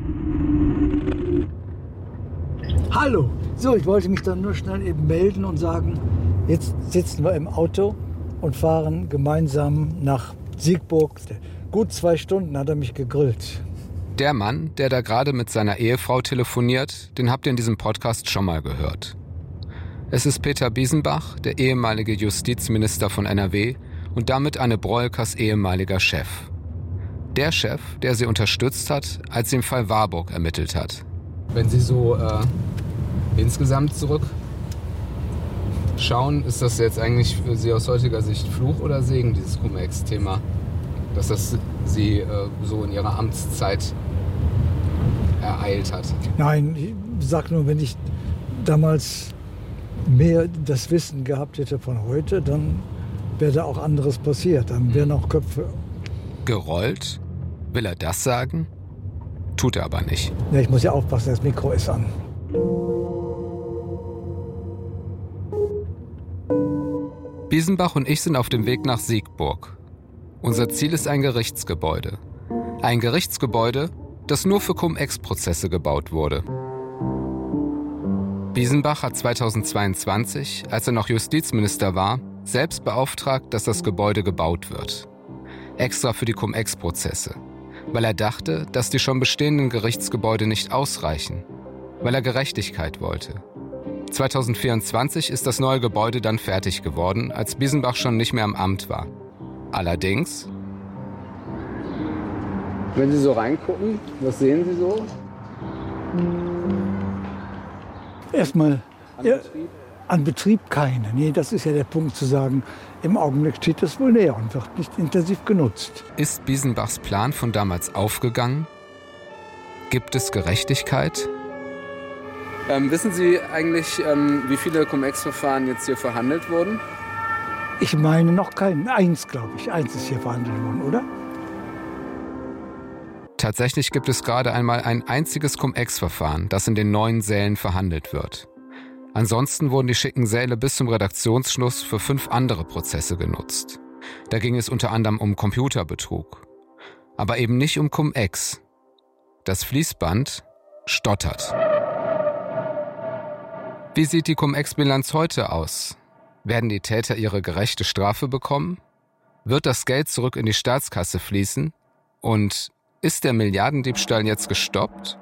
Hallo, so, ich wollte mich dann nur schnell eben melden und sagen, jetzt sitzen wir im Auto und fahren gemeinsam nach Siegburg. Gut zwei Stunden hat er mich gegrillt. Der Mann, der da gerade mit seiner Ehefrau telefoniert, den habt ihr in diesem Podcast schon mal gehört. Es ist Peter Biesenbach, der ehemalige Justizminister von N R W und damit Anne Brohr-Hilkers ehemaliger Chef. Der Chef, der sie unterstützt hat, als sie im Fall Warburg ermittelt hat. Wenn Sie so äh, insgesamt zurückschauen, ist das jetzt eigentlich für Sie aus heutiger Sicht Fluch oder Segen, dieses Cum-Ex-Thema? Dass das Sie äh, so in Ihrer Amtszeit ereilt hat? Nein, ich sag nur, wenn ich damals mehr das Wissen gehabt hätte von heute, dann wäre da auch anderes passiert. Dann wären auch Köpfe. Gerollt? Will er das sagen? Tut er aber nicht. Ja, ich muss ja aufpassen, das Mikro ist an. Biesenbach und ich sind auf dem Weg nach Siegburg. Unser Ziel ist ein Gerichtsgebäude. Ein Gerichtsgebäude, das nur für Cum-Ex-Prozesse gebaut wurde. Biesenbach hat zweitausendzweiundzwanzig, als er noch Justizminister war, selbst beauftragt, dass das Gebäude gebaut wird. Extra für die Cum-Ex-Prozesse. Weil er dachte, dass die schon bestehenden Gerichtsgebäude nicht ausreichen. Weil er Gerechtigkeit wollte. zweitausendvierundzwanzig ist das neue Gebäude dann fertig geworden, als Biesenbach schon nicht mehr am Amt war. Allerdings... Wenn Sie so reingucken, was sehen Sie so? Erstmal an, ja, Betrieb? an Betrieb keine. Nee, das ist ja der Punkt zu sagen, im Augenblick steht es wohl leer und wird nicht intensiv genutzt. Ist Biesenbachs Plan von damals aufgegangen? Gibt es Gerechtigkeit? Ähm, wissen Sie eigentlich, ähm, wie viele Cum-Ex-Verfahren jetzt hier verhandelt wurden? Ich meine noch keinen. Eins, glaube ich. Eins ist hier verhandelt worden, oder? Tatsächlich gibt es gerade einmal ein einziges Cum-Ex-Verfahren, das in den neuen Sälen verhandelt wird. Ansonsten wurden die schicken Säle bis zum Redaktionsschluss für fünf andere Prozesse genutzt. Da ging es unter anderem um Computerbetrug. Aber eben nicht um Cum-Ex. Das Fließband stottert. Wie sieht die Cum-Ex-Bilanz heute aus? Werden die Täter ihre gerechte Strafe bekommen? Wird das Geld zurück in die Staatskasse fließen? Und ist der Milliardendiebstahl jetzt gestoppt?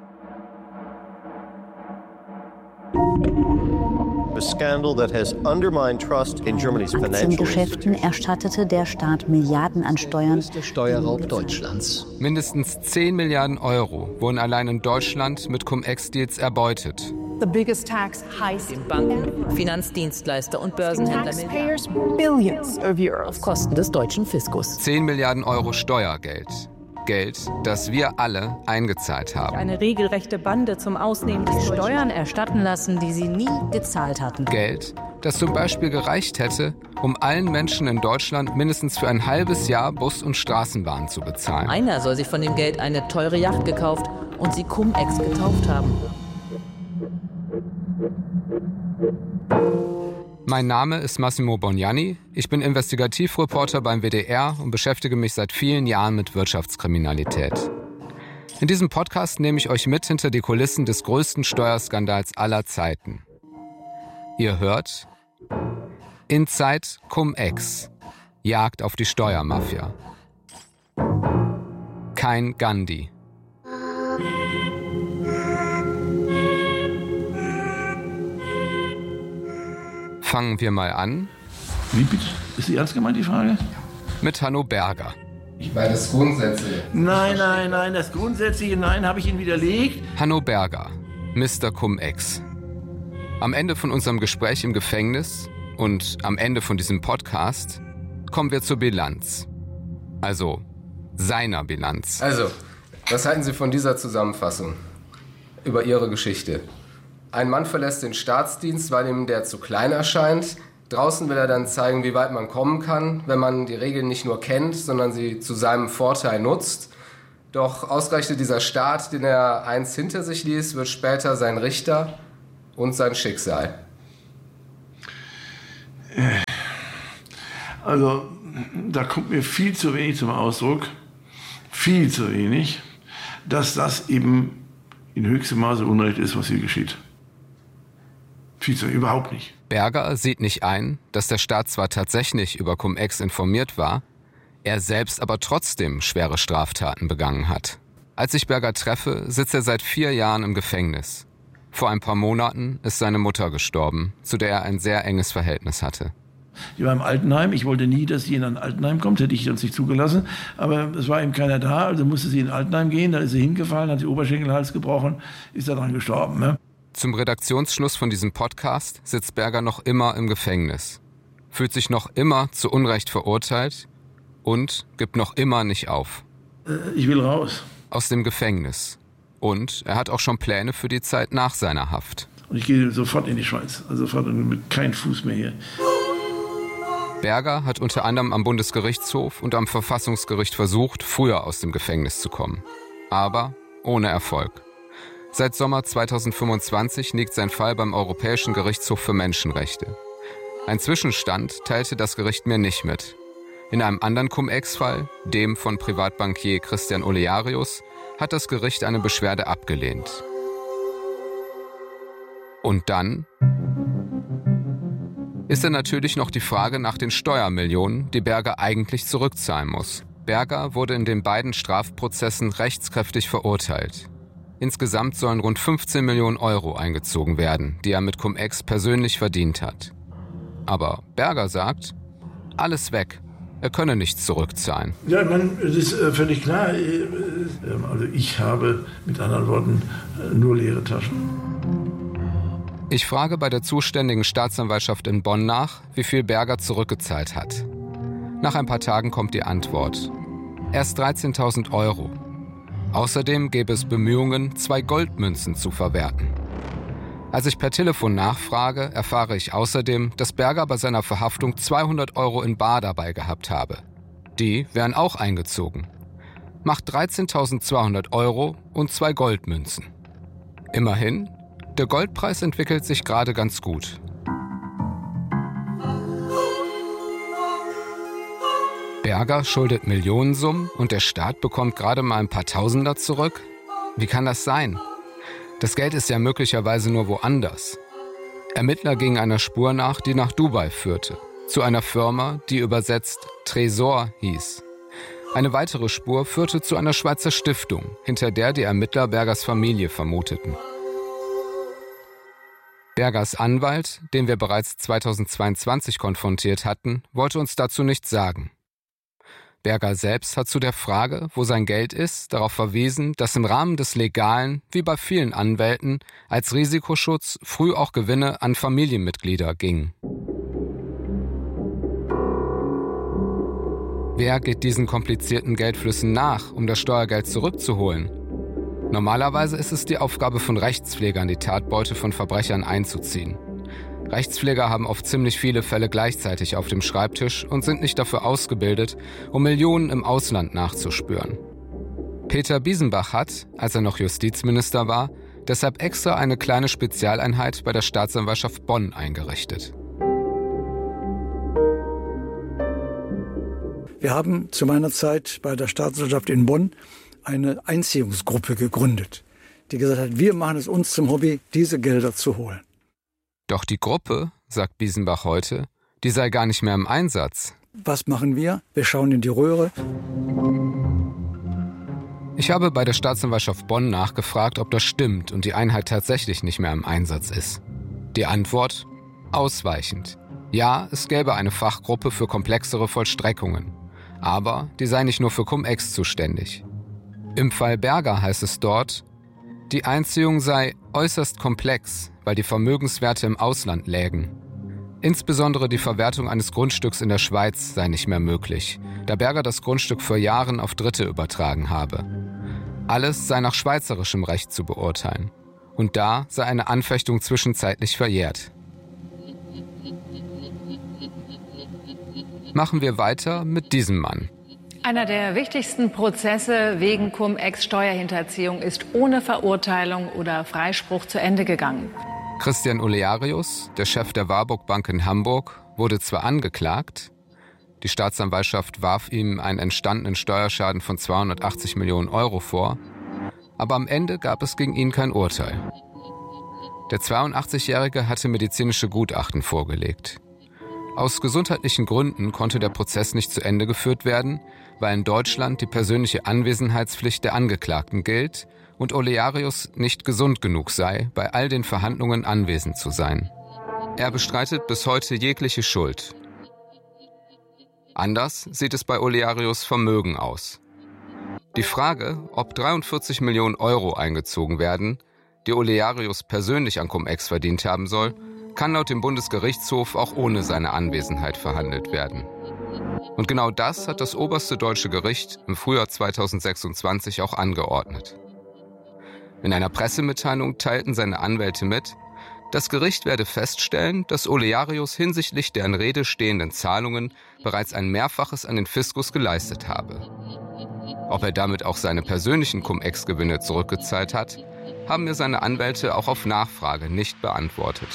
Aktiengeschäften erstattete der Staat Milliarden an Steuern. Steuerraub Deutschlands. Mindestens zehn Milliarden Euro wurden allein in Deutschland mit Cum-Ex-Deals erbeutet. The biggest tax heist. Den Banken, Finanzdienstleister und Börsenhändler Taxpayers billions of euros auf Kosten des deutschen Fiskus. zehn Milliarden Euro Steuergeld. Geld, das wir alle eingezahlt haben. Eine regelrechte Bande zum Ausnehmen des Steuern erstatten lassen, die sie nie gezahlt hatten. Geld, das zum Beispiel gereicht hätte, um allen Menschen in Deutschland mindestens für ein halbes Jahr Bus und Straßenbahn zu bezahlen. Einer soll sich von dem Geld eine teure Yacht gekauft und sie Cum-Ex getauft haben. Mein Name ist Massimo Bognani, ich bin Investigativreporter beim W D R und beschäftige mich seit vielen Jahren mit Wirtschaftskriminalität. In diesem Podcast nehme ich euch mit hinter die Kulissen des größten Steuerskandals aller Zeiten. Ihr hört Inside Cum-Ex, Jagd auf die Steuermafia. Kein Gandhi. Fangen wir mal an. Wie bitte? Ist die ernst gemeint, die Frage? Mit Hanno Berger. Ich meine das Grundsätzliche. Nein, nein, nein, das Grundsätzliche, nein, habe ich Ihnen widerlegt. Hanno Berger, Mister Cum-Ex. Am Ende von unserem Gespräch im Gefängnis und am Ende von diesem Podcast kommen wir zur Bilanz. Also seiner Bilanz. Also, was halten Sie von dieser Zusammenfassung über Ihre Geschichte? Ein Mann verlässt den Staatsdienst, weil ihm der zu klein erscheint. Draußen will er dann zeigen, wie weit man kommen kann, wenn man die Regeln nicht nur kennt, sondern sie zu seinem Vorteil nutzt. Doch ausgerechnet dieser Staat, den er einst hinter sich ließ, wird später sein Richter und sein Schicksal. Also, da kommt mir viel zu wenig zum Ausdruck, viel zu wenig, dass das eben in höchstem Maße Unrecht ist, was hier geschieht. Viel zu wenig, überhaupt nicht. Berger sieht nicht ein, dass der Staat zwar tatsächlich über Cum-Ex informiert war, er selbst aber trotzdem schwere Straftaten begangen hat. Als ich Berger treffe, sitzt er seit vier Jahren im Gefängnis. Vor ein paar Monaten ist seine Mutter gestorben, zu der er ein sehr enges Verhältnis hatte. Die war im Altenheim. Ich wollte nie, dass sie in ein Altenheim kommt, hätte ich uns nicht zugelassen. Aber es war eben keiner da, also musste sie in ein Altenheim gehen. Da ist sie hingefallen, hat den Oberschenkelhals gebrochen, ist daran gestorben. Ne? Zum Redaktionsschluss von diesem Podcast sitzt Berger noch immer im Gefängnis, fühlt sich noch immer zu Unrecht verurteilt und gibt noch immer nicht auf. Äh, ich will raus. Aus dem Gefängnis. Und er hat auch schon Pläne für die Zeit nach seiner Haft. Und ich gehe sofort in die Schweiz, also sofort mit keinem Fuß mehr hier. Berger hat unter anderem am Bundesgerichtshof und am Verfassungsgericht versucht, früher aus dem Gefängnis zu kommen. Aber ohne Erfolg. Seit Sommer zweitausendfünfundzwanzig liegt sein Fall beim Europäischen Gerichtshof für Menschenrechte. Ein Zwischenstand teilte das Gericht mir nicht mit. In einem anderen Cum-Ex-Fall, dem von Privatbankier Christian Olearius, hat das Gericht eine Beschwerde abgelehnt. Und dann ist da natürlich noch die Frage nach den Steuermillionen, die Berger eigentlich zurückzahlen muss. Berger wurde in den beiden Strafprozessen rechtskräftig verurteilt. Insgesamt sollen rund fünfzehn Millionen Euro eingezogen werden, die er mit Cum-Ex persönlich verdient hat. Aber Berger sagt, alles weg. Er könne nichts zurückzahlen. Ja, ich meine, es ist äh, völlig klar. Äh, also ich habe mit anderen Worten äh, nur leere Taschen. Ich frage bei der zuständigen Staatsanwaltschaft in Bonn nach, wie viel Berger zurückgezahlt hat. Nach ein paar Tagen kommt die Antwort. Erst dreizehntausend Euro. Außerdem gäbe es Bemühungen, zwei Goldmünzen zu verwerten. Als ich per Telefon nachfrage, erfahre ich außerdem, dass Berger bei seiner Verhaftung zweihundert Euro in bar dabei gehabt habe. Die wären auch eingezogen. Macht dreizehntausendzweihundert Euro und zwei Goldmünzen. Immerhin, der Goldpreis entwickelt sich gerade ganz gut. Berger schuldet Millionensummen und der Staat bekommt gerade mal ein paar Tausender zurück? Wie kann das sein? Das Geld ist ja möglicherweise nur woanders. Ermittler gingen einer Spur nach, die nach Dubai führte. Zu einer Firma, die übersetzt Tresor hieß. Eine weitere Spur führte zu einer Schweizer Stiftung, hinter der die Ermittler Bergers Familie vermuteten. Bergers Anwalt, den wir bereits zweitausendzweiundzwanzig konfrontiert hatten, wollte uns dazu nichts sagen. Berger selbst hat zu der Frage, wo sein Geld ist, darauf verwiesen, dass im Rahmen des Legalen, wie bei vielen Anwälten, als Risikoschutz früh auch Gewinne an Familienmitglieder gingen. Wer geht diesen komplizierten Geldflüssen nach, um das Steuergeld zurückzuholen? Normalerweise ist es die Aufgabe von Rechtspflegern, die Tatbeute von Verbrechern einzuziehen. Rechtspfleger haben oft ziemlich viele Fälle gleichzeitig auf dem Schreibtisch und sind nicht dafür ausgebildet, um Millionen im Ausland nachzuspüren. Peter Biesenbach hat, als er noch Justizminister war, deshalb extra eine kleine Spezialeinheit bei der Staatsanwaltschaft Bonn eingerichtet. Wir haben zu meiner Zeit bei der Staatsanwaltschaft in Bonn eine Einziehungsgruppe gegründet, die gesagt hat, wir machen es uns zum Hobby, diese Gelder zu holen. Doch die Gruppe, sagt Biesenbach heute, die sei gar nicht mehr im Einsatz. Was machen wir? Wir schauen in die Röhre. Ich habe bei der Staatsanwaltschaft Bonn nachgefragt, ob das stimmt und die Einheit tatsächlich nicht mehr im Einsatz ist. Die Antwort? Ausweichend. Ja, es gäbe eine Fachgruppe für komplexere Vollstreckungen. Aber die sei nicht nur für Cum-Ex zuständig. Im Fall Berger heißt es dort, die Einziehung sei äußerst komplex, weil die Vermögenswerte im Ausland lägen. Insbesondere die Verwertung eines Grundstücks in der Schweiz sei nicht mehr möglich, da Berger das Grundstück vor Jahren auf Dritte übertragen habe. Alles sei nach schweizerischem Recht zu beurteilen. Und da sei eine Anfechtung zwischenzeitlich verjährt. Machen wir weiter mit diesem Mann. Einer der wichtigsten Prozesse wegen Cum-Ex-Steuerhinterziehung ist ohne Verurteilung oder Freispruch zu Ende gegangen. Christian Olearius, der Chef der Warburg Bank in Hamburg, wurde zwar angeklagt, die Staatsanwaltschaft warf ihm einen entstandenen Steuerschaden von zweihundertachtzig Millionen Euro vor, aber am Ende gab es gegen ihn kein Urteil. Der zweiundachtzigjährige hatte medizinische Gutachten vorgelegt. Aus gesundheitlichen Gründen konnte der Prozess nicht zu Ende geführt werden, weil in Deutschland die persönliche Anwesenheitspflicht der Angeklagten gilt und Olearius nicht gesund genug sei, bei all den Verhandlungen anwesend zu sein. Er bestreitet bis heute jegliche Schuld. Anders sieht es bei Olearius Vermögen aus. Die Frage, ob dreiundvierzig Millionen Euro eingezogen werden, die Olearius persönlich an Cum-Ex verdient haben soll, kann laut dem Bundesgerichtshof auch ohne seine Anwesenheit verhandelt werden. Und genau das hat das oberste deutsche Gericht im Frühjahr zweitausendsechsundzwanzig auch angeordnet. In einer Pressemitteilung teilten seine Anwälte mit, das Gericht werde feststellen, dass Olearius hinsichtlich der in Rede stehenden Zahlungen bereits ein Mehrfaches an den Fiskus geleistet habe. Ob er damit auch seine persönlichen Cum-Ex-Gewinne zurückgezahlt hat, haben mir seine Anwälte auch auf Nachfrage nicht beantwortet.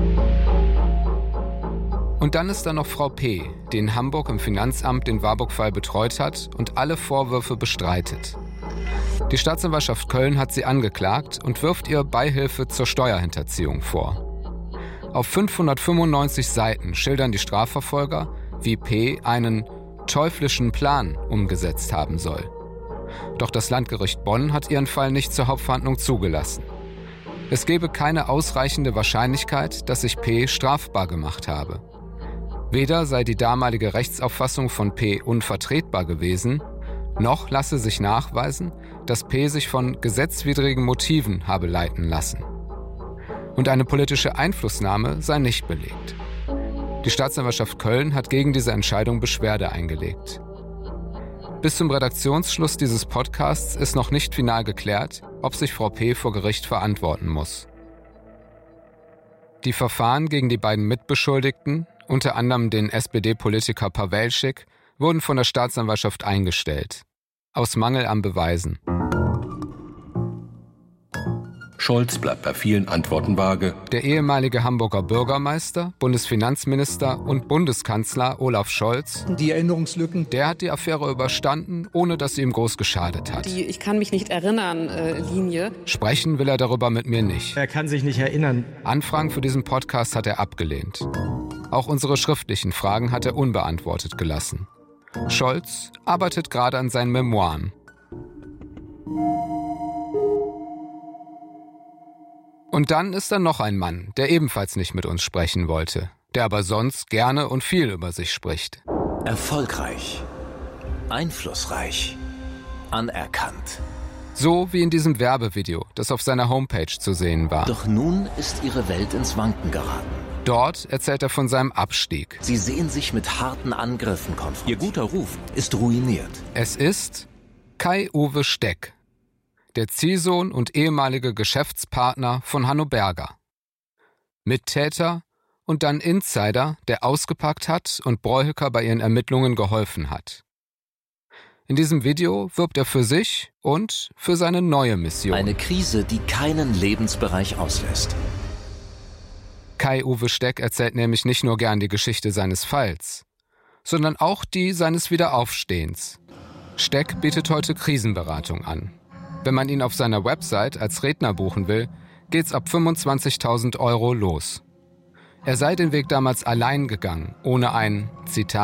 Und dann ist da noch Frau P., die in Hamburg im Finanzamt den Warburg-Fall betreut hat und alle Vorwürfe bestreitet. Die Staatsanwaltschaft Köln hat sie angeklagt und wirft ihr Beihilfe zur Steuerhinterziehung vor. Auf fünfhundertfünfundneunzig Seiten schildern die Strafverfolger, wie P. einen teuflischen Plan umgesetzt haben soll. Doch das Landgericht Bonn hat ihren Fall nicht zur Hauptverhandlung zugelassen. Es gebe keine ausreichende Wahrscheinlichkeit, dass sich P. strafbar gemacht habe. Weder sei die damalige Rechtsauffassung von P. unvertretbar gewesen, noch lasse sich nachweisen, dass P. sich von gesetzwidrigen Motiven habe leiten lassen. Und eine politische Einflussnahme sei nicht belegt. Die Staatsanwaltschaft Köln hat gegen diese Entscheidung Beschwerde eingelegt. Bis zum Redaktionsschluss dieses Podcasts ist noch nicht final geklärt, ob sich Frau P. vor Gericht verantworten muss. Die Verfahren gegen die beiden Mitbeschuldigten, unter anderem den S P D-Politiker Pawelschik, wurden von der Staatsanwaltschaft eingestellt. Aus Mangel an Beweisen. Scholz bleibt bei vielen Antworten vage. Der ehemalige Hamburger Bürgermeister, Bundesfinanzminister und Bundeskanzler Olaf Scholz, die Erinnerungslücken, der hat die Affäre überstanden, ohne dass sie ihm groß geschadet hat. Die Ich kann mich nicht erinnern äh, Linie. Sprechen will er darüber mit mir nicht. Er kann sich nicht erinnern. Anfragen für diesen Podcast hat er abgelehnt. Auch unsere schriftlichen Fragen hat er unbeantwortet gelassen. Scholz arbeitet gerade an seinen Memoiren. Und dann ist da noch ein Mann, der ebenfalls nicht mit uns sprechen wollte, der aber sonst gerne und viel über sich spricht. Erfolgreich, einflussreich, anerkannt. So wie in diesem Werbevideo, das auf seiner Homepage zu sehen war. Doch nun ist ihre Welt ins Wanken geraten. Dort erzählt er von seinem Abstieg. Sie sehen sich mit harten Angriffen konfrontiert. Ihr guter Ruf ist ruiniert. Es ist Kai-Uwe Steck, der Ziehsohn und ehemalige Geschäftspartner von Hanno Berger. Mittäter und dann Insider, der ausgepackt hat und Breuhöcker bei ihren Ermittlungen geholfen hat. In diesem Video wirbt er für sich und für seine neue Mission. Eine Krise, die keinen Lebensbereich auslässt. Kai-Uwe Steck erzählt nämlich nicht nur gern die Geschichte seines Falls, sondern auch die seines Wiederaufstehens. Steck bietet heute Krisenberatung an. Wenn man ihn auf seiner Website als Redner buchen will, geht's ab fünfundzwanzigtausend Euro los. Er sei den Weg damals allein gegangen, ohne ein, Zitat,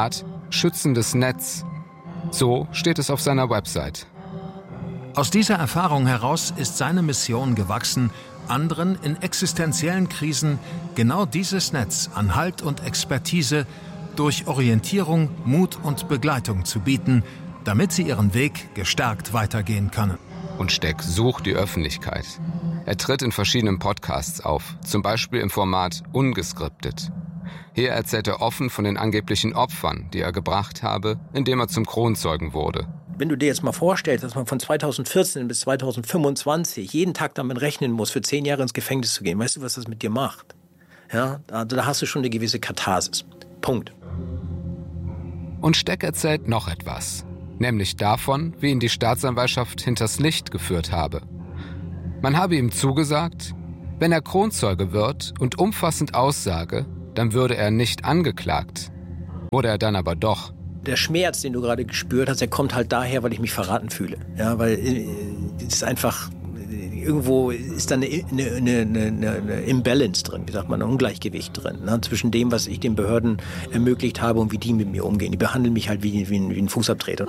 schützendes Netz. So steht es auf seiner Website. Aus dieser Erfahrung heraus ist seine Mission gewachsen, anderen in existenziellen Krisen genau dieses Netz an Halt und Expertise durch Orientierung, Mut und Begleitung zu bieten, damit sie ihren Weg gestärkt weitergehen können. Und Steck sucht die Öffentlichkeit. Er tritt in verschiedenen Podcasts auf, zum Beispiel im Format Ungeskriptet. Hier erzählt er offen von den angeblichen Opfern, die er gebracht habe, indem er zum Kronzeugen wurde. Wenn du dir jetzt mal vorstellst, dass man von zweitausendvierzehn bis zweitausendfünfundzwanzig jeden Tag damit rechnen muss, für zehn Jahre ins Gefängnis zu gehen, weißt du, was das mit dir macht? Ja, da, da hast du schon eine gewisse Katharsis. Punkt. Und Steck erzählt noch etwas, nämlich davon, wie ihn die Staatsanwaltschaft hinters Licht geführt habe. Man habe ihm zugesagt, wenn er Kronzeuge wird und umfassend aussage, dann würde er nicht angeklagt. Wurde er dann aber doch. Der Schmerz, den du gerade gespürt hast, der kommt halt daher, weil ich mich verraten fühle. Ja, weil es ist einfach, irgendwo ist da eine, eine, eine, eine Imbalance drin, wie sagt man, ein Ungleichgewicht drin, ne, zwischen dem, was ich den Behörden ermöglicht habe und wie die mit mir umgehen. Die behandeln mich halt wie, wie, ein, wie ein Fußabtreter.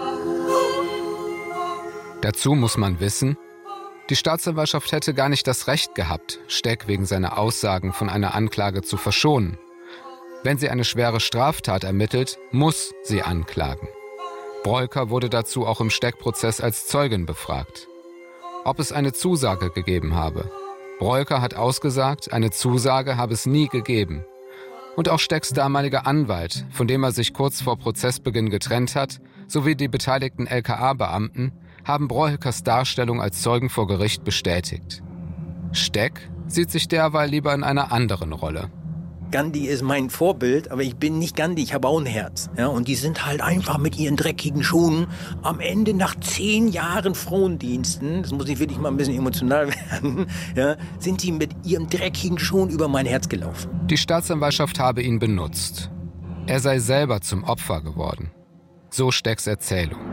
Dazu muss man wissen, die Staatsanwaltschaft hätte gar nicht das Recht gehabt, Steck wegen seiner Aussagen von einer Anklage zu verschonen. Wenn sie eine schwere Straftat ermittelt, muss sie anklagen. Broiker wurde dazu auch im Steck-Prozess als Zeugin befragt. Ob es eine Zusage gegeben habe. Broiker hat ausgesagt, eine Zusage habe es nie gegeben. Und auch Stecks damaliger Anwalt, von dem er sich kurz vor Prozessbeginn getrennt hat, sowie die beteiligten L K A-Beamten, haben Broikers Darstellung als Zeugen vor Gericht bestätigt. Steck sieht sich derweil lieber in einer anderen Rolle. Gandhi ist mein Vorbild, aber ich bin nicht Gandhi, ich habe auch ein Herz. Ja, und die sind halt einfach mit ihren dreckigen Schuhen am Ende nach zehn Jahren Frondiensten, das muss ich wirklich mal ein bisschen emotional werden, ja, sind die mit ihren dreckigen Schuhen über mein Herz gelaufen. Die Staatsanwaltschaft habe ihn benutzt. Er sei selber zum Opfer geworden. So Stecks Erzählung.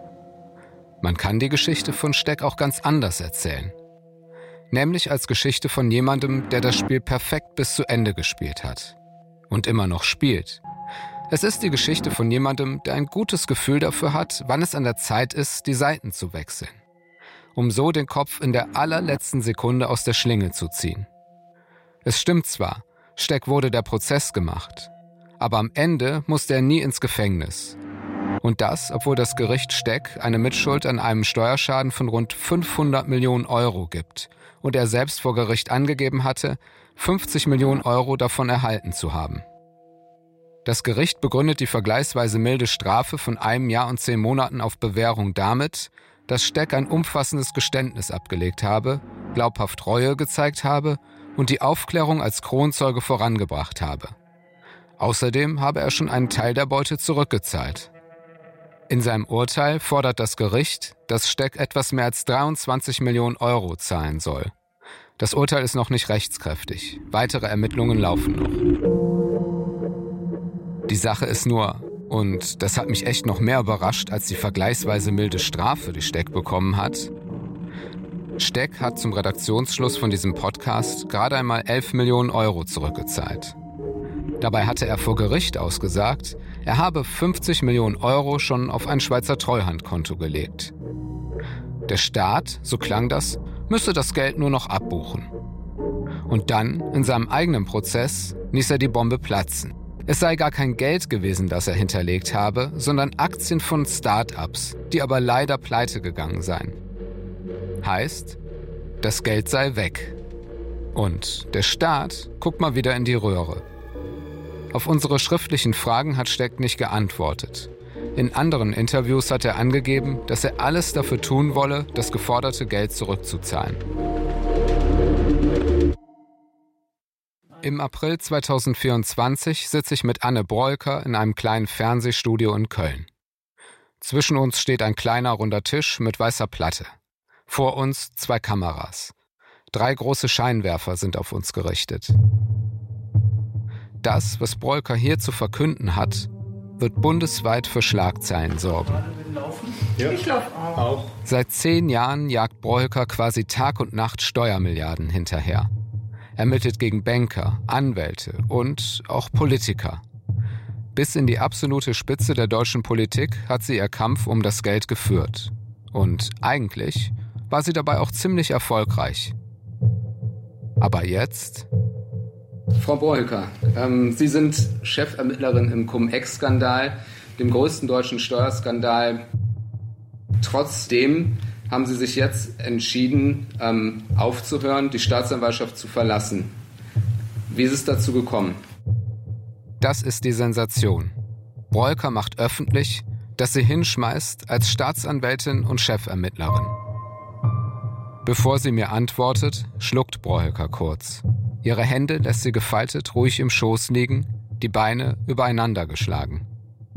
Man kann die Geschichte von Steck auch ganz anders erzählen. Nämlich als Geschichte von jemandem, der das Spiel perfekt bis zu Ende gespielt hat. Und immer noch spielt. Es ist die Geschichte von jemandem, der ein gutes Gefühl dafür hat, wann es an der Zeit ist, die Seiten zu wechseln. Um so den Kopf in der allerletzten Sekunde aus der Schlinge zu ziehen. Es stimmt zwar, Steck wurde der Prozess gemacht. Aber am Ende musste er nie ins Gefängnis. Und das, obwohl das Gericht Steck eine Mitschuld an einem Steuerschaden von rund fünfhundert Millionen Euro gibt und er selbst vor Gericht angegeben hatte, fünfzig Millionen Euro davon erhalten zu haben. Das Gericht begründet die vergleichsweise milde Strafe von einem Jahr und zehn Monaten auf Bewährung damit, dass Steck ein umfassendes Geständnis abgelegt habe, glaubhaft Reue gezeigt habe und die Aufklärung als Kronzeuge vorangebracht habe. Außerdem habe er schon einen Teil der Beute zurückgezahlt. In seinem Urteil fordert das Gericht, dass Steck etwas mehr als dreiundzwanzig Millionen Euro zahlen soll. Das Urteil ist noch nicht rechtskräftig. Weitere Ermittlungen laufen noch. Die Sache ist nur, und das hat mich echt noch mehr überrascht als die vergleichsweise milde Strafe, die Steck bekommen hat. Steck hat zum Redaktionsschluss von diesem Podcast gerade einmal elf Millionen Euro zurückgezahlt. Dabei hatte er vor Gericht ausgesagt, er habe fünfzig Millionen Euro schon auf ein Schweizer Treuhandkonto gelegt. Der Staat, so klang das, müsse das Geld nur noch abbuchen. Und dann, in seinem eigenen Prozess, ließ er die Bombe platzen. Es sei gar kein Geld gewesen, das er hinterlegt habe, sondern Aktien von Start-ups, die aber leider pleite gegangen seien. Heißt, das Geld sei weg. Und der Staat guckt mal wieder in die Röhre. Auf unsere schriftlichen Fragen hat Steck nicht geantwortet. In anderen Interviews hat er angegeben, dass er alles dafür tun wolle, das geforderte Geld zurückzuzahlen. Im April zweitausendvierundzwanzig sitze ich mit Anne Broiker in einem kleinen Fernsehstudio in Köln. Zwischen uns steht ein kleiner runder Tisch mit weißer Platte. Vor uns zwei Kameras. Drei große Scheinwerfer sind auf uns gerichtet. Das, was Broiker hier zu verkünden hat, wird bundesweit für Schlagzeilen sorgen. Ja. Ich laufe auch. Seit zehn Jahren jagt Broiker quasi Tag und Nacht Steuermilliarden hinterher. Ermittelt gegen Banker, Anwälte und auch Politiker. Bis in die absolute Spitze der deutschen Politik hat sie ihr Kampf um das Geld geführt. Und eigentlich war sie dabei auch ziemlich erfolgreich. Aber jetzt? Frau Brohilker, ähm, Sie sind Chefermittlerin im Cum-Ex-Skandal, dem größten deutschen Steuerskandal. Trotzdem haben Sie sich jetzt entschieden, ähm, aufzuhören, die Staatsanwaltschaft zu verlassen. Wie ist es dazu gekommen? Das ist die Sensation. Broilker macht öffentlich, dass sie hinschmeißt als Staatsanwältin und Chefermittlerin. Bevor sie mir antwortet, schluckt Broilker kurz. Ihre Hände lässt sie gefaltet ruhig im Schoß liegen, die Beine übereinander geschlagen.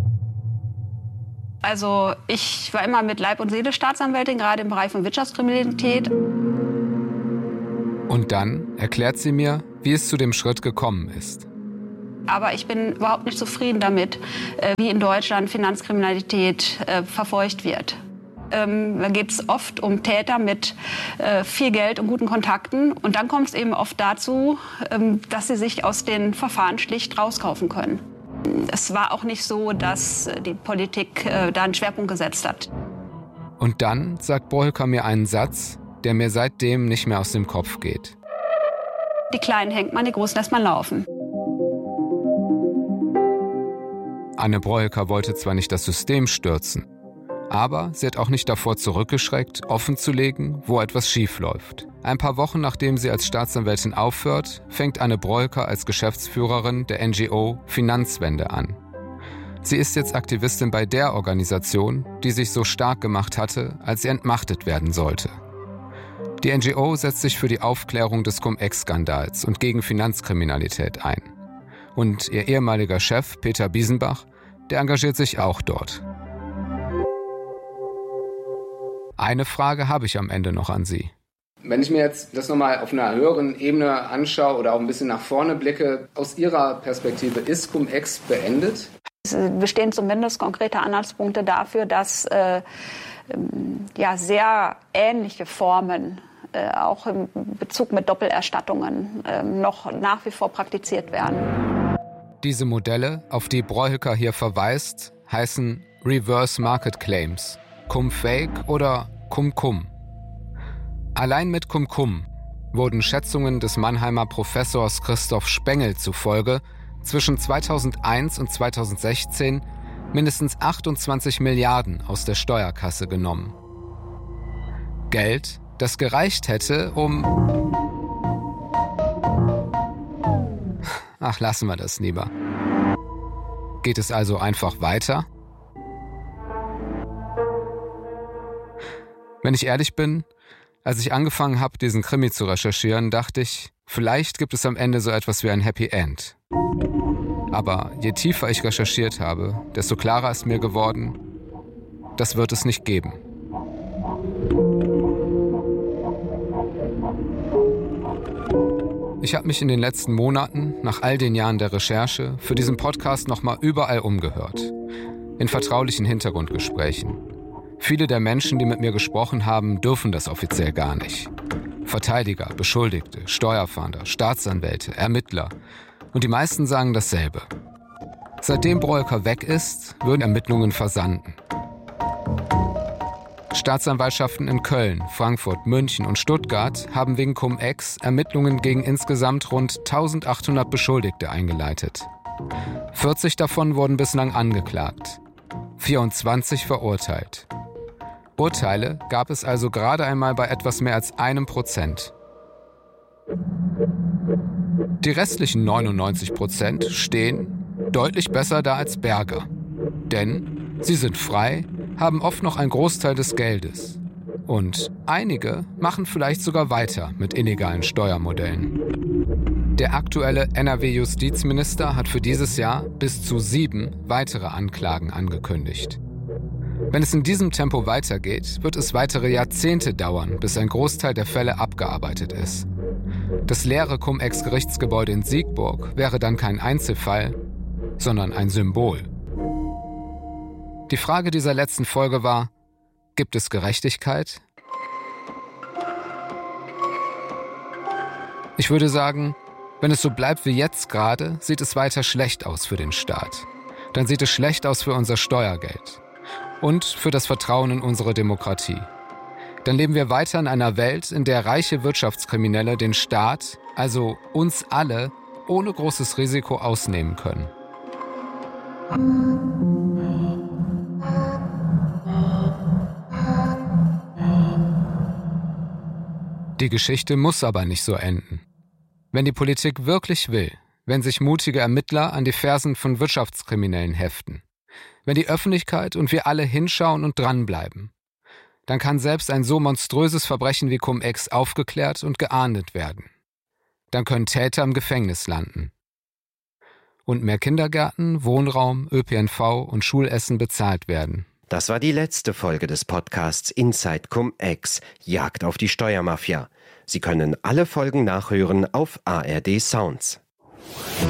Also ich war immer mit Leib und Seele Staatsanwältin, gerade im Bereich von Wirtschaftskriminalität. Und dann erklärt sie mir, wie es zu dem Schritt gekommen ist. Aber ich bin überhaupt nicht zufrieden damit, wie in Deutschland Finanzkriminalität verfolgt wird. Ähm, da geht es oft um Täter mit äh, viel Geld und guten Kontakten. Und dann kommt es eben oft dazu, ähm, dass sie sich aus den Verfahren schlicht rauskaufen können. Es war auch nicht so, dass die Politik äh, da einen Schwerpunkt gesetzt hat. Und dann sagt Broilker mir einen Satz, der mir seitdem nicht mehr aus dem Kopf geht. Die Kleinen hängt man, die Großen lässt man laufen. Anne Broilker wollte zwar nicht das System stürzen, aber sie hat auch nicht davor zurückgeschreckt, offenzulegen, wo etwas schief läuft. Ein paar Wochen nachdem sie als Staatsanwältin aufhört, fängt Anne Broilker als Geschäftsführerin der N G O Finanzwende an. Sie ist jetzt Aktivistin bei der Organisation, die sich so stark gemacht hatte, als sie entmachtet werden sollte. Die N G O setzt sich für die Aufklärung des Cum-Ex-Skandals und gegen Finanzkriminalität ein. Und ihr ehemaliger Chef, Peter Biesenbach, der engagiert sich auch dort. Eine Frage habe ich am Ende noch an Sie. Wenn ich mir jetzt das nochmal auf einer höheren Ebene anschaue oder auch ein bisschen nach vorne blicke, aus Ihrer Perspektive, ist Cum-Ex beendet? Es bestehen zumindest konkrete Anhaltspunkte dafür, dass äh, ja, sehr ähnliche Formen, äh, auch im Bezug mit Doppelerstattungen, äh, noch nach wie vor praktiziert werden. Diese Modelle, auf die Broilker hier verweist, heißen Reverse Market Claims, Cum-Fake oder Cum-Cum. Allein mit Cum-Cum wurden Schätzungen des Mannheimer Professors Christoph Spengel zufolge zwischen zweitausendeins und zweitausendsechzehn mindestens achtundzwanzig Milliarden aus der Steuerkasse genommen. Geld, das gereicht hätte, um... Ach, lassen wir das lieber. Geht es also einfach weiter? Wenn ich ehrlich bin, als ich angefangen habe, diesen Krimi zu recherchieren, dachte ich, vielleicht gibt es am Ende so etwas wie ein Happy End. Aber je tiefer ich recherchiert habe, desto klarer ist mir geworden, das wird es nicht geben. Ich habe mich in den letzten Monaten, nach all den Jahren der Recherche, für diesen Podcast nochmal überall umgehört. In vertraulichen Hintergrundgesprächen. Viele der Menschen, die mit mir gesprochen haben, dürfen das offiziell gar nicht. Verteidiger, Beschuldigte, Steuerfahnder, Staatsanwälte, Ermittler. Und die meisten sagen dasselbe. Seitdem Broilker weg ist, würden Ermittlungen versanden. Staatsanwaltschaften in Köln, Frankfurt, München und Stuttgart haben wegen Cum-Ex Ermittlungen gegen insgesamt rund eintausendachthundert Beschuldigte eingeleitet. vierzig davon wurden bislang angeklagt, vierundzwanzig verurteilt. Urteile gab es also gerade einmal bei etwas mehr als einem Prozent. Die restlichen neunundneunzig Prozent stehen deutlich besser da als Berger. Denn sie sind frei, haben oft noch einen Großteil des Geldes. Und einige machen vielleicht sogar weiter mit illegalen Steuermodellen. Der aktuelle N R W-Justizminister hat für dieses Jahr bis zu sieben weitere Anklagen angekündigt. Wenn es in diesem Tempo weitergeht, wird es weitere Jahrzehnte dauern, bis ein Großteil der Fälle abgearbeitet ist. Das leere Cum-Ex-Gerichtsgebäude in Siegburg wäre dann kein Einzelfall, sondern ein Symbol. Die Frage dieser letzten Folge war, gibt es Gerechtigkeit? Ich würde sagen, wenn es so bleibt wie jetzt gerade, sieht es weiter schlecht aus für den Staat. dann sieht es schlecht aus für unser Steuergeld und für das Vertrauen in unsere Demokratie. Dann leben wir weiter in einer Welt, in der reiche Wirtschaftskriminelle den Staat, also uns alle, ohne großes Risiko ausnehmen können. Die Geschichte muss aber nicht so enden. Wenn die Politik wirklich will, wenn sich mutige Ermittler an die Fersen von Wirtschaftskriminellen heften, wenn die Öffentlichkeit und wir alle hinschauen und dranbleiben, dann kann selbst ein so monströses Verbrechen wie Cum-Ex aufgeklärt und geahndet werden. Dann können Täter im Gefängnis landen. Und mehr Kindergärten, Wohnraum, Ö P N V und Schulessen bezahlt werden. Das war die letzte Folge des Podcasts Inside Cum-Ex, Jagd auf die Steuermafia. Sie können alle Folgen nachhören auf A R D Sounds.